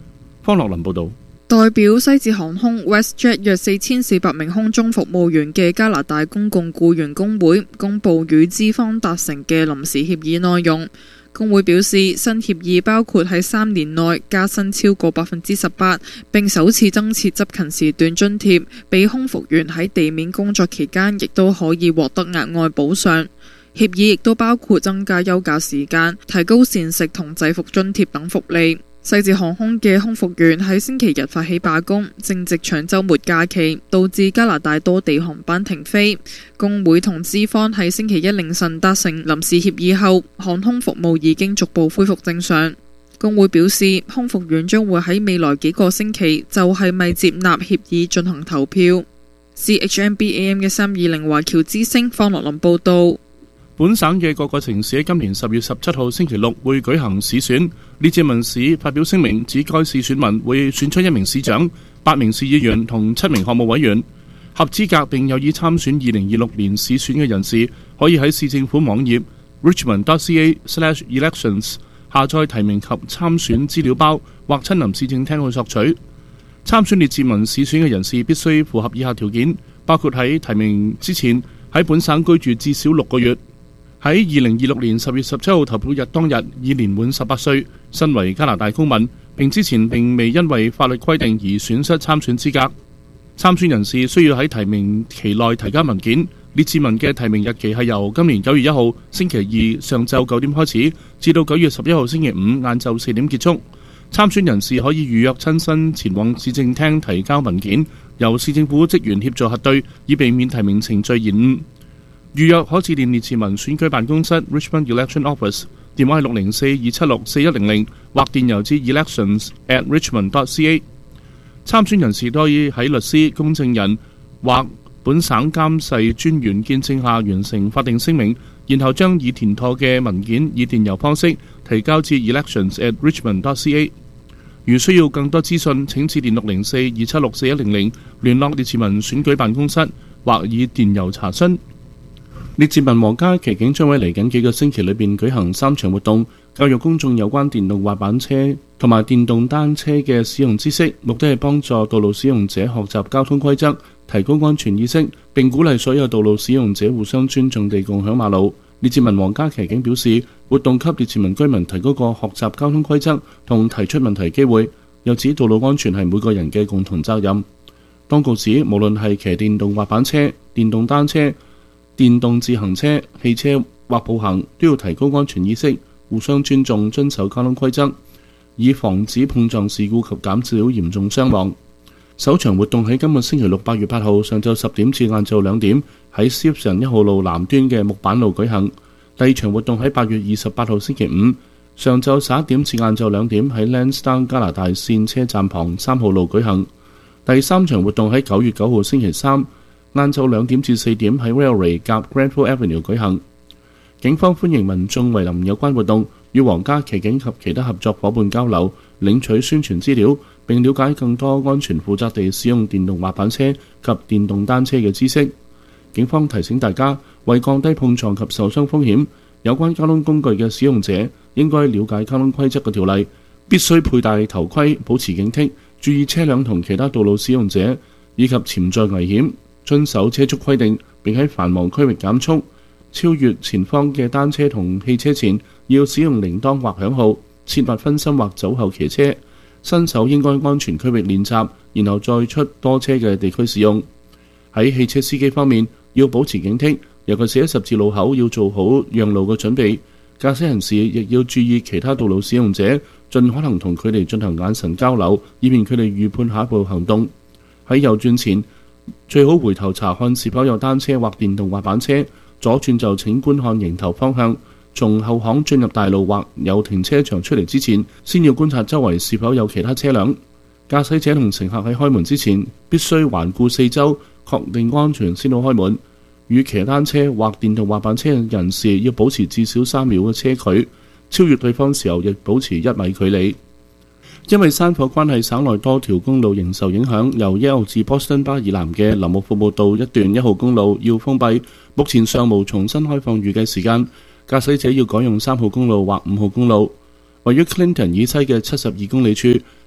方樂林報導。 代表西捷航空 WestJet 約四千四百名空中服務員嘅加拿大公共僱員工會公佈與資方達成嘅臨時協議內容。工會表示，新協議包括喺三年內加薪超過百分之十八，並首次增設執勤時段津貼，俾空服員喺地面工作期間亦都可以獲得額外補償。協議亦都包括增加休假時間、提高膳食同制服津貼等福利。西捷航空嘅空服員喺星期日發起罷工，正值長週末假期，導致加拿大多地航班停飛。工會同資方喺星期一凌晨達成臨時協議後，航空服務已經逐步恢復正常。工會表示，空服員將會喺未來幾個星期就係咪接納協議進行投票。C H M B A M 嘅三二零華僑之聲方樂林報導。 本省嘅各個城市喺今年十月十七號星期六會舉行市選。列治文市發表聲明，指該市選民會選出一名市長、八名市議員同七名項目委員。合資格並有意參選二零二六年市選嘅人士，可以喺市政府網頁 richmond dot c a slash elections 下載提名及參選資料包，或親臨市政廳去索取。參選列治文市選嘅人士必須符合以下條件，包括喺提名之前喺本省居住至少六個月。喺二零二六年十月十七號投票日當日已年滿十八歲，身為加拿大公民，並之前並未因為法律規定而損失參選資格。參選人士需要喺提名期內提交文件。列治文嘅提名日期係由今年九月一號星期二上晝九點開始，至到九月十一號星期五晏晝四點結束。參選人士可以預約親身前往市政廳提交文件，由市政府職員協助核對，以避免提名程序延誤。預約可致電列治文選舉辦公室 Richmond Election Office， 電話係六零四二七六四一零零，或電郵至 elections at richmond dot c a。 參選人士都可以喺律師、公證人或本省監誓專員見證下完成法定聲明，然後將已填妥嘅文件以電郵方式提交至 elections at richmond dot c a。 如需要更多資訊，請致電六零四二七六四一零零聯絡列治文選舉辦公室，或以電郵查詢。列治文皇家騎警將會嚟緊幾個星期裏邊舉行三場活動，教育公眾有關電動滑板車同埋電動單車嘅使用知識，目的係幫助道路使用者學習交通規則，提高安全意識，並鼓勵所有道路使用者互相尊重地共享馬路。列治文皇家騎警表示，活動給列治文居民提高個學習交通規則同提出問題機會，又指道路安全係每個人嘅共同責任。當局指，無論係騎電動滑板車、電動單車、電動自行車、汽車或步行，都要提高安全意識，互相尊重，遵守交通規則，以防止碰撞事故及減少嚴重傷亡。首場活動喺今個星期六八月八號上晝十點至晏晝兩點喺 Stephen 一號路南端嘅木板路舉行。第二場活動喺八月二十八號星期五上晝十一點至晏晝兩點喺 Lansdowne 加拿大線車站旁三號路舉行。第三場活動喺九月九號星期三晏晝兩點至四點喺 Railway 夾 Granville Avenue 舉行。警方歡迎民眾蒐臨有關活動，與皇家騎警及其他合作伙伴交流，領取宣傳資料，並了解更多安全負責地使用電動滑板車及電動單車嘅知識。警方提醒大家，為降低碰撞及受傷風險，有關交通工具嘅使用者應該了解交通規則嘅條例，必須佩戴頭盔，保持警惕，注意車輛同其他道路使用者以及潛在危險，遵守車速規定，並喺繁忙區域減速。超越前方嘅單車同汽車前，要使用鈴鐺或響號，切勿分心或走後騎車。新手應該安全區域練習，然後再出多車嘅地區使用。喺汽車司機方面，要保持警惕，尤其是喺十字路口要做好讓路嘅準備。駕駛人士亦要注意其他道路使用者，盡可能同佢哋進行眼神交流，以便佢哋預判下一步行動。喺右轉前，最好回頭查看是否有單車或電動滑板車。左轉就請觀看迎頭方向。從後巷進入大路或有停車場出嚟之前，先要觀察周圍是否有其他車輛。駕駛者同乘客喺開門之前，必須環顧四周，確定安全先好開門。與騎單車或電動滑板車嘅人士要保持至少三秒嘅車距，超越對方時候亦保持一米距離。因為山火關係，省內多條公路仍受影響，由 Yale 至 Boston 巴以南嘅林木服務道一段一號公路要封閉，目前尚無重新開放預計時間。駕駛者要改用三號公路或五號公路。位於 Clinton 以西嘅七十二公里處，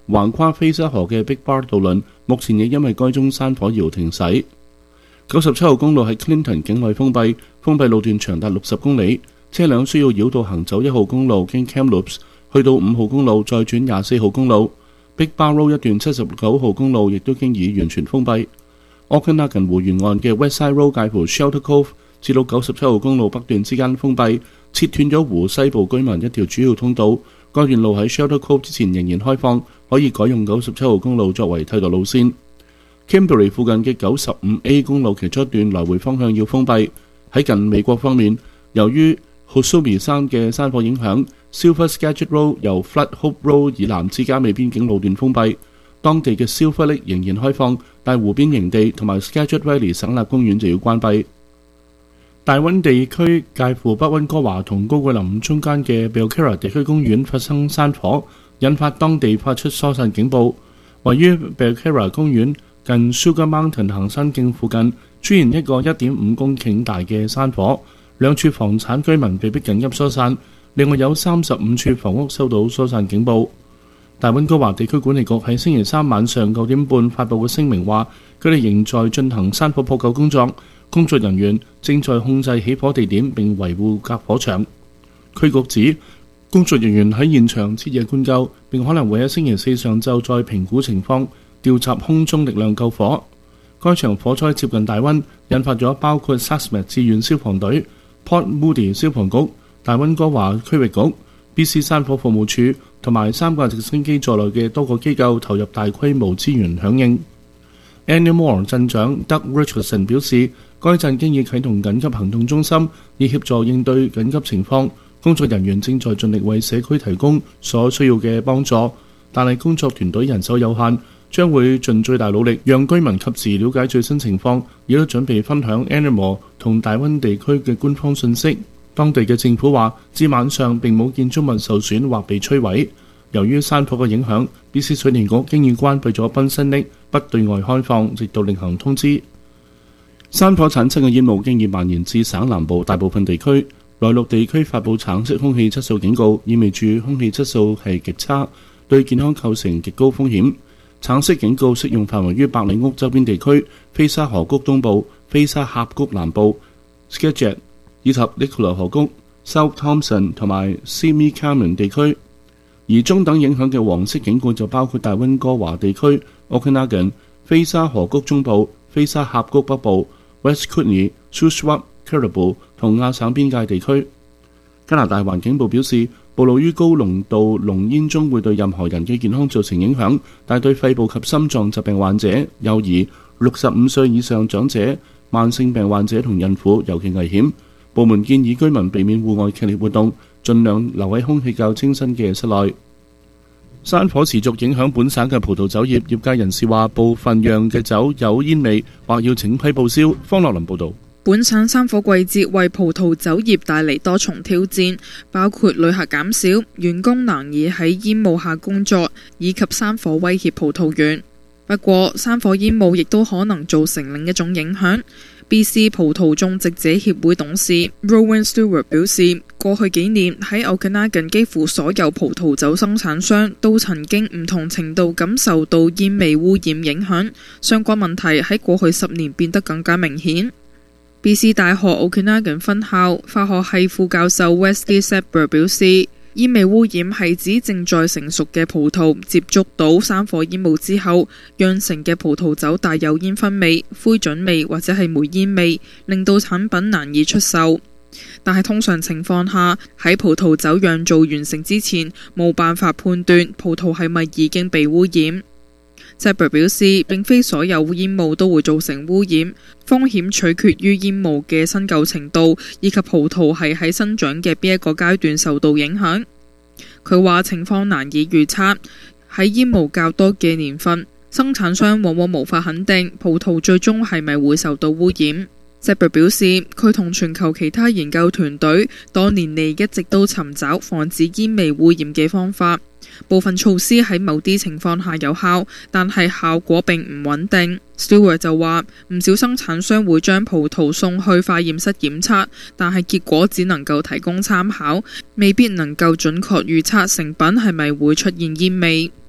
橫跨菲沙河嘅 Big Bar 渡輪，目前亦因為該宗山火而停駛。九十七號公路喺 Clinton 境內封閉，封閉路段長達六十公里，車輛需要繞道行走一號公路經 Kamloops 去到五號公路，再轉廿四號公路。Big Bar Road 一段七十九號公路亦都經已完全封閉。Okanagan 湖沿岸嘅 Westside Road 介乎 Shelter Cove 至到九十七號公路北段之間封閉，切斷咗湖西部居民一條主要通道。該段路喺 Shelter Cove 之前仍然開放，可以改用九十七號公路作為替代路線。Kimberley 附近嘅九十五 A 公路其中一段來回方向要封閉。喺近美國方面，由於 Hosumi 山嘅山火影響 ，Silver Skagit Road 由 Flood Hope Road 以南之間美邊境路段封閉。當地嘅 Silver Lake 仍然開放，但湖邊營地同埋 Skagit Valley 省立公園就要關閉。大溫地區介乎北溫哥華同高貴林中間嘅 Belcarra 地區公園發生山火，引發當地發出疏散警報。位於 Belcarra 公園近 Sugar Mountain 行山徑附近出現一個一點五公頃大嘅山火，兩處房產居民被迫緊急疏散，另外有三十五處房屋收到疏散警報。大溫哥華地區管理局喺星期三晚上九點半發布嘅聲明話，佢哋仍在進行山火撲救工作，工作人員正在控制起火地點並維護隔火牆。區局指，工作人員喺現場徹夜灌救，並可能會喺星期四上晝再評估情況，調集空中力量救火。該場火災接近大溫，引發咗包括 Saxmet 志願消防隊、Port Moody 消防局、大溫哥華區域局、B C 山火服務處同埋三架直升機在內嘅多個機構投入大規模資源響應。Annamore 鎮長 Doug Richardson 表示，該鎮經已啟動緊急行動中心，以協助應對緊急情況。工作人員正在盡力為社區提供所需要嘅幫助，但係工作團隊人手有限，將會盡最大努力讓居民及時了解最新情況，亦都準備分享 Annamore 同大溫地區嘅官方信息。當地嘅政府話，至晚上並冇建築物受損或被摧毀。由於山火嘅影響 ，B C 水電局經已關閉咗賓辛尼，不對外開放，直到另行通知。山火產生嘅煙霧經已蔓延至省南部大部分地區，內陸地區發布橙色空氣質素警告，意味住空氣質素係極差，對健康構成極高風險。橙色警告適用範圍於百里屋周邊地區、菲沙河谷東部、菲沙峽谷南部、Skagit 以及 Nicola 河谷、South Thompson 同埋 Simi Common 地區。而中等影響嘅黃色警告就包括大溫哥華地區、Okanagan、菲沙河谷中部、菲沙峽谷北部、West Kootenay、Shuswap、Caribou 同亞省邊界地區。加拿大環境部表示，暴露於高濃度濃煙中會對任何人嘅健康造成影響，但對肺部及心臟疾病患者、幼兒、六十五歲以上長者、慢性病患者同孕婦尤其危險。部門建議居民避免戶外劇烈活動，盡量留喺空氣較清新嘅室內。山火持續影響本省嘅葡萄酒業，業界人士話部分釀嘅酒有煙味，或要整批報銷。方樂林報導。 本省山火季節為葡萄酒業帶嚟多重挑戰，包括旅客減少、員工難以喺煙霧下工作，以及山火威脅葡萄園。不過，山火煙霧亦都可能造成另一種影響。B C 葡萄種植者協會董事 Rowan Stewart 表示，過去幾年喺 Okanagan 幾乎所有葡萄酒生產商都曾經唔同程度感受到煙味污染影響，相關問題喺過去十年變得更加明顯。B C 大學 Okanagan 分校化學系副教授 Wesley Saber 表示，煙味污染係指正在成熟嘅葡萄接觸到山火煙霧之後，釀成嘅葡萄酒帶有煙燻味、灰燼味或者係煤煙味，令到產品難以出售。但係通常情況下，喺葡萄酒釀造完成之前，冇辦法判斷葡萄係咪已經被污染。Saber 表示，並非所有煙霧都會造成污染，風險取決於煙霧嘅新舊程度，以及葡萄係喺生長嘅邊一個階段受到影響。佢話情況難以預測，喺煙霧較多嘅年份，生產商往往無法肯定葡萄最終係咪會受到污染。Saber 表示，佢同全球其他研究團隊多年嚟一直都尋找防止煙味污染嘅方法。部分措施喺某啲情況下有效，但係效果並唔穩定。Stewart 就話，唔少生產商會將葡萄送去化驗室檢測，但係結果只能夠提供參考，未必能夠準確預測成品係咪會出現煙味。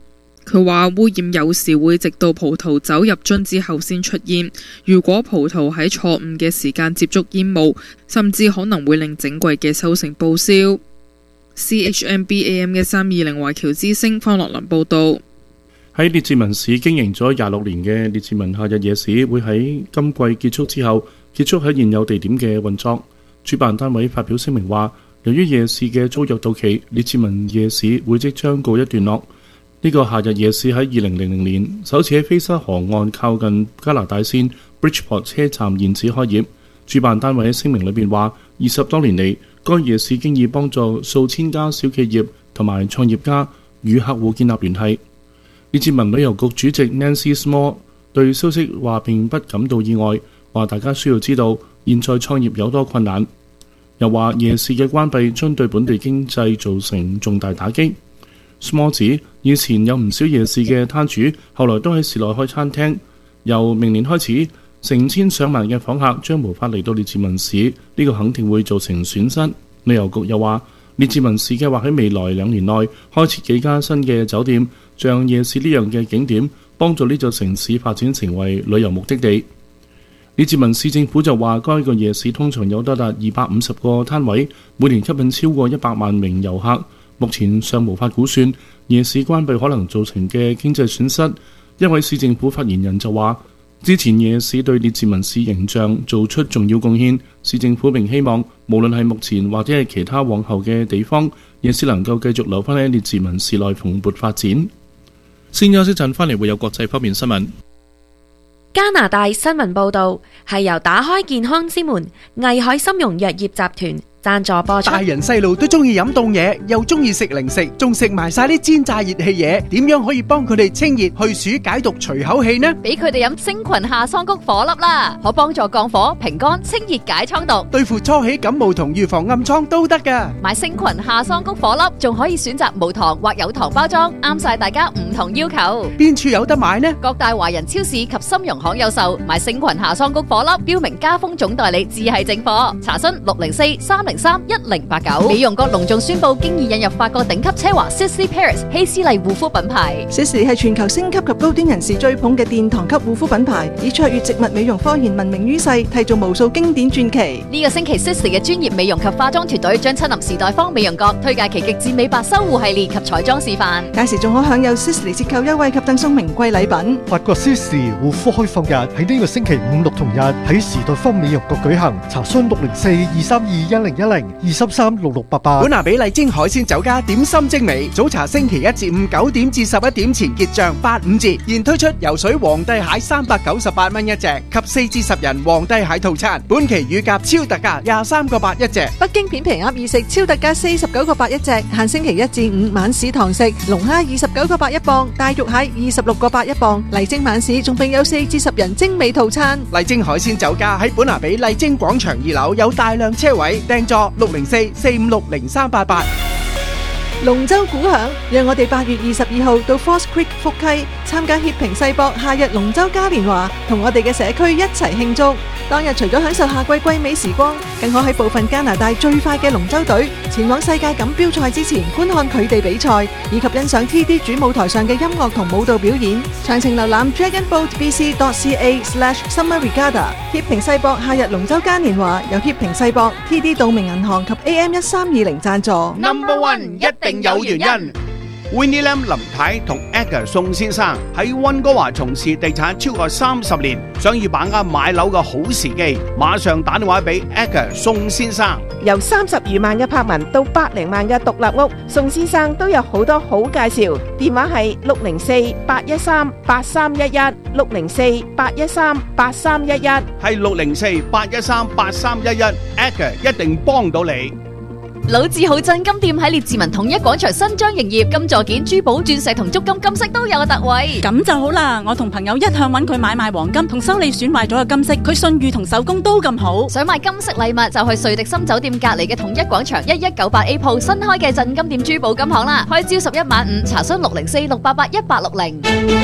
佢話污染有時會直到葡萄走入樽之後先出現，如果葡萄喺錯誤嘅時間接觸煙霧，甚至可能會令整季嘅收成報銷。C H M B A M 嘅三二零華僑之聲方樂林報導。 喺列治文市經營咗廿六年嘅列治文夏日夜市會喺今季結束之後結束喺現有地點嘅運作。主辦單位發表聲明話，由於夜市嘅租約到期，列治文夜市會即將告一段落。呢、這個夏日夜市喺二零零零年首次喺菲沙河岸靠近加拿大線 Bridgeport 車站現址開業。主辦單位喺聲明裏邊話，二十多年嚟，該夜市經已幫助數千家小企業同埋創業家與客戶建立聯繫。列治文旅遊局主席 Nancy Small 對消息話並不感到意外，話大家需要知道現在創業有多困難。又話夜市嘅關閉將對本地經濟造成重大打擊。Small 指以前有唔少夜市嘅攤主，後來都喺市內開餐廳。由明年開始，成千上萬嘅訪客將無法嚟到列治文市，呢、這個肯定會造成損失。旅遊局又話，列治文市計劃喺未來兩年內開設幾家新嘅酒店，將夜市呢樣嘅景點幫助呢座城市發展成為旅遊目的地。列治文市政府就話，該個夜市通常有多達二百五十個攤位，每年吸引超過一百萬名遊客。目前尚無法估算夜市關閉可能造成嘅經濟損失。一位市政府發言人就話，之前夜市對列治文市形象做出重要貢獻，市政府並希望無論係目前或者係其他往後嘅地方，夜市能夠繼續留返喺列治文市內蓬勃發展。先休息陣，返嚟會有國際方面新聞。 加拿大新聞報導係由打開健康之門藝海參茸藥業集團贊助播出。 大人細路都中意飲凍嘢，又中意食零食，仲食埋晒啲煎炸熱氣嘢，點樣可以幫佢哋清熱去暑解毒除口氣呢？ 俾佢哋飲星群夏桑菊顆粒啦，可幫助降火平肝清熱解瘡毒， 對付初起感冒同預防暗瘡都得噶。 買星群夏桑菊顆粒仲可以選擇無糖或有糖包裝，啱晒大家唔同要求。 邊處有得買呢？ 各大華人超市及參茸行有售。買星群夏桑菊顆粒，標明加豐總代理至係正貨。查詢六零四三零三一零八九。美容國隆重宣布，經已引入法國頂級奢華 Sisley Paris 希斯麗護膚品牌。 Sisley 係全球星級及高端人士追捧嘅殿堂級護膚品牌，以卓越植物美容科研聞名於世，締造無數經典傳奇。 呢個星期 Sisley 嘅專業美容及化妝團隊將親臨時代坊美容閣，推介其極致美白修護系列及彩妝示範。 屆時仲可享有 Sisley 折扣優惠及贈送名貴禮品。 法國 Sisley 護膚開放日喺呢個星期五六同日喺時代坊美容閣舉行，查詢六零四二三二一零一零二三三六六八八。 本拿比麗晶海鮮酒家點心精美，早茶星期一至五九點至十一點前結賬八五折，現推出游水皇帝蟹三百九十八蚊一隻及四至十人皇帝蟹套餐，本期乳鴿超特價廿三個八一隻。 北京片皮鴨二食超特價四十九個八一隻，限星期一至五晚市堂食。龍蝦二十九個八一磅，大肉蟹二十六個八一磅。麗晶晚市仲並有四至十人精美套餐。 麗晶海鮮酒家喺本拿比麗晶廣場二樓有大量車位，訂座六零四四五六零三八八。 龍舟鼓響，讓我哋八月二十二號到 False Creek 福溪參加協平世博夏日龍舟嘉年華，同我哋嘅社區一齊慶祝。當日除咗享受夏季季美時光，更可喺部分加拿大最快嘅龍舟隊前往世界錦標賽之前觀看佢哋比賽，以及欣賞 T D 主舞台上嘅音樂同舞蹈表演。詳情瀏覽 dragonboatbc.ca slash summer regatta。協平世博夏日龍舟嘉年華由協平世博、T D 道明銀行及 A M 一三二零贊助。 Number one 一定有原因。Winnie Lam 林太同 Edgar 宋先生喺溫哥華從事地產超過三十年，想要把握買樓嘅好時機，馬上打電話俾 Edgar 宋先生。 由三十餘萬嘅柏文到百零萬嘅獨立屋，宋先生都有好多好介紹。電話係六零四八一三八三一一，六零四八一三八三一一， 係六零四八一三八三一一 ，Edgar 一定幫到你。 老字號鎮金店喺列治文統一廣場新張營業，金座件、珠寶、鑽石同足金金飾都有特惠。 咁就好啦，我同朋友一向揾佢買賣黃金同修理損壞咗嘅金飾，佢信譽同手工都咁好。 想買金飾禮物就去瑞迪森酒店隔籬嘅統一廣場一一九八 A 鋪新開嘅鎮金店珠寶金行啦，開朝十一晚五，查詢六零四六八八一八六零。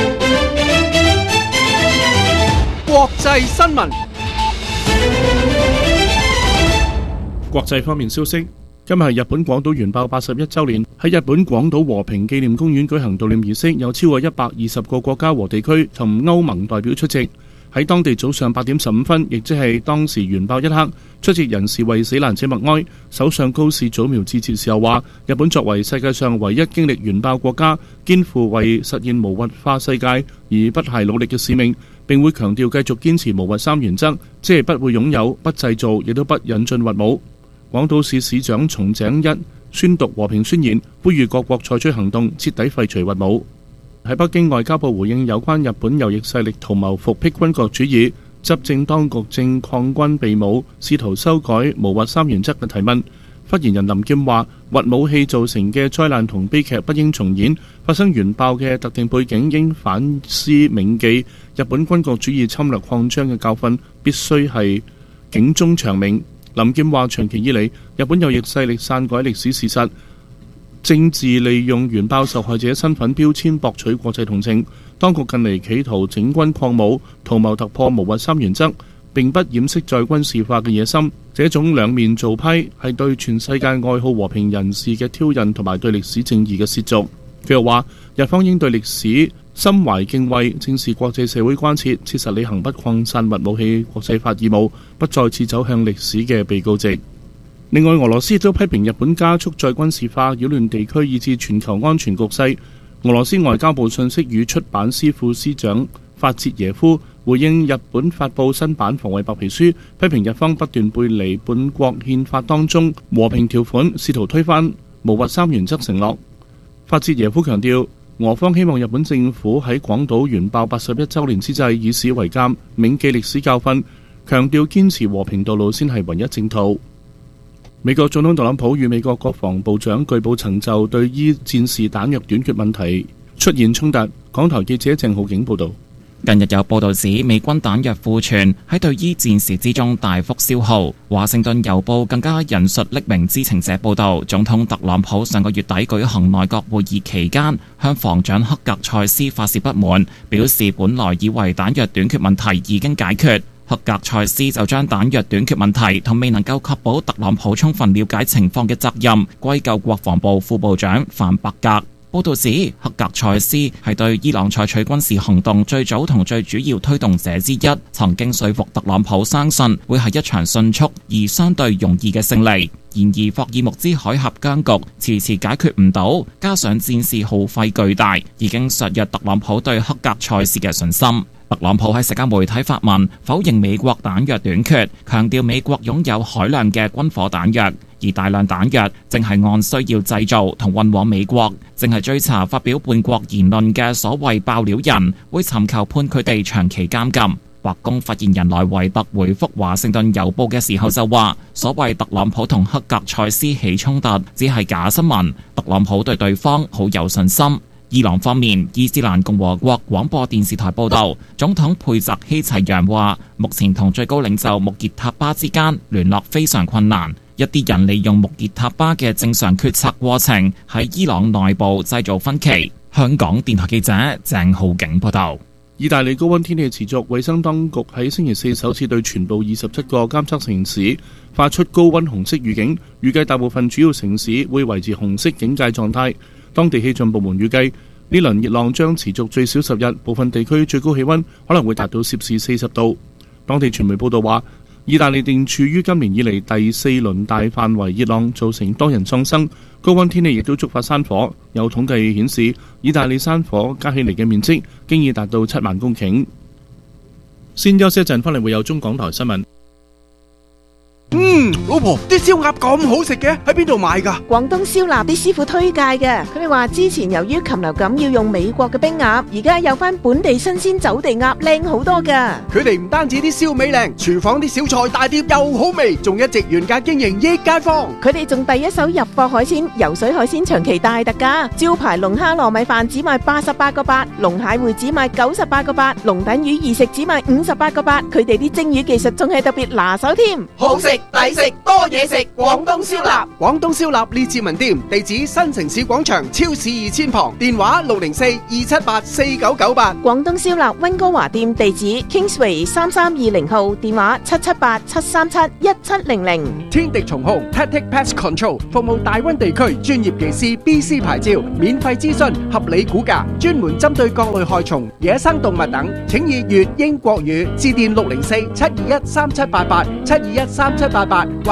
國際新聞。 國際方面消息。 今日係日本廣島原爆八十一週年，喺日本廣島和平紀念公園舉行悼念儀式，有超過一百二十個國家和地區同歐盟代表出席。喺當地早上八點十五分，亦即係當時原爆一刻，出席人士為死難者默哀。首相高市早苗致辭時候話：日本作為世界上唯一經歷原爆國家，肩負為實現無核化世界而不懈努力嘅使命，並會強調繼續堅持無核三原則，即係不會擁有、不製造，亦都不引進核武。廣島市市長松井一宣讀和平宣言，呼籲各國採取行動，徹底廢除核武。喺北京，外交部回應有關日本右翼勢力圖謀復辟軍國主義，執政當局正抗軍備武，試圖修改無核三原則嘅提問。發言人林劍話：核武器造成嘅災難同悲劇不應重演，發生原爆嘅特定背景應反思銘記，日本軍國主義侵略擴張嘅教訓必須係警鐘長鳴。林劍話：長期以嚟，日本右翼勢力篡改歷史事實，政治利用原爆受害者身份標籤博取國際同情。當局近嚟企圖整軍擴武，圖謀突破無核三原則，並不掩飾再軍事化嘅野心。這種兩面造批係對全世界愛好和平人士嘅挑釁，同埋對歷史正義嘅褻瀆。佢又話：日方應對歷史心懷敬畏，正視國際社會關切，切實履行不擴散核武器國際法義務，不再次走向歷史嘅被告席。另外，俄羅斯亦都批評日本加速再軍事化，擾亂地區以至全球安全局勢。俄羅斯外交部信息與出版司副司長法捷耶夫回應日本發布新版防衛白皮書，批評日方不斷背離本國憲法當中和平條款，試圖推翻無核三原則承諾。法捷耶夫強調，俄方希望日本政府喺廣島原爆八十一週年之際以史為鑑，銘記歷史教訓，強調堅持和平道路先係唯一正途。美國總統特朗普與美國國防部長據報曾就對伊戰時彈藥短缺問題出現衝突。港台記者鄭浩景報導。 近日有報道指美軍彈藥庫存喺對伊戰時之中大幅消耗。華盛頓郵報更加引述匿名知情者報道，總統特朗普上個月底舉行內閣會議期間，向防長克格塞斯發泄不滿，表示本來以為彈藥短缺問題已經解決。克格塞斯就將彈藥短缺問題同未能夠確保特朗普充分了解情況嘅責任歸咎國防部副部長范伯格。報道指，克格塞斯係對伊朗採取軍事行動最早同最主要推動者之一，曾經說服特朗普相信會係一場迅速而相對容易嘅勝利。然而，霍爾木茲海峽僵局遲遲解決唔到，加上戰事耗費巨大，已經削弱特朗普對克格塞斯嘅信心。特朗普喺社交媒體發文否認美國彈藥短缺，強調美國擁有海量嘅軍火彈藥，而大量彈藥正係按需要製造同運往美國。正係追查發表叛國言論嘅所謂爆料人，會尋求判佢哋長期監禁。白宮發言人萊維特回覆華盛頓郵報嘅時候就話，所謂特朗普同克格塞斯起衝突只係假新聞，特朗普對對方好有信心。伊朗方面，伊斯蘭共和國廣播電視台報道，總統佩澤希齊揚話，目前同最高領袖穆傑塔巴之間聯絡非常困難，一啲人利用穆傑塔巴嘅正常決策過程喺伊朗內部製造分歧。香港電台記者鄭浩景報道。 意大利高溫天氣持續，衛生當局喺星期四首次對全部二十七個監測城市發出高溫紅色預警，預計大部分主要城市會維持紅色警戒狀態。當地氣象部門預計呢輪熱浪將持續最少十日，部分地區最高氣溫可能會達到攝氏四十度。當地傳媒報道話，意大利正處於今年以嚟第四輪大範圍熱浪，造成多人喪生。高溫天氣亦都觸發山火，有統計顯示，意大利山火加起嚟嘅面積經已達到七萬公頃。先休息一陣，翻嚟會有中港台新聞。 嗯，老婆，啲燒鴨咁好食嘅，喺邊度買㗎？ 廣東燒臘啲師傅推介嘅，佢哋話之前由於禽流感要用美國嘅冰鴨，而家有翻本地新鮮走地鴨，靚好多㗎。 佢哋唔單止啲燒味靚，廚房啲小菜大碟又好味，仲一直原價經營益街坊。 佢哋仲第一手入貨海鮮，游水海鮮長期大特價，招牌龍蝦糯米飯只賣八十八個八，龍蟹會只賣九十八個八，龍躉魚二食只賣五十八個八。佢哋啲蒸魚技術仲係特別拿手添， 好食抵食多嘢食，廣東燒臘。廣東燒臘列治文店，地址新城市廣場超市二千旁，電話六零四二七八四九九八。 廣東燒臘溫哥華店地址 Kingsway 三三二零號，電話七七八七三七一七零零。 天敵蟲號 Tactic Pest Control 服務大灣地區專業技師 B C 牌照，免費諮詢，合理估價，專門針對各類害蟲、野生動物等，請以粵英國語致電六零四七二一三七八八七二一三七八八。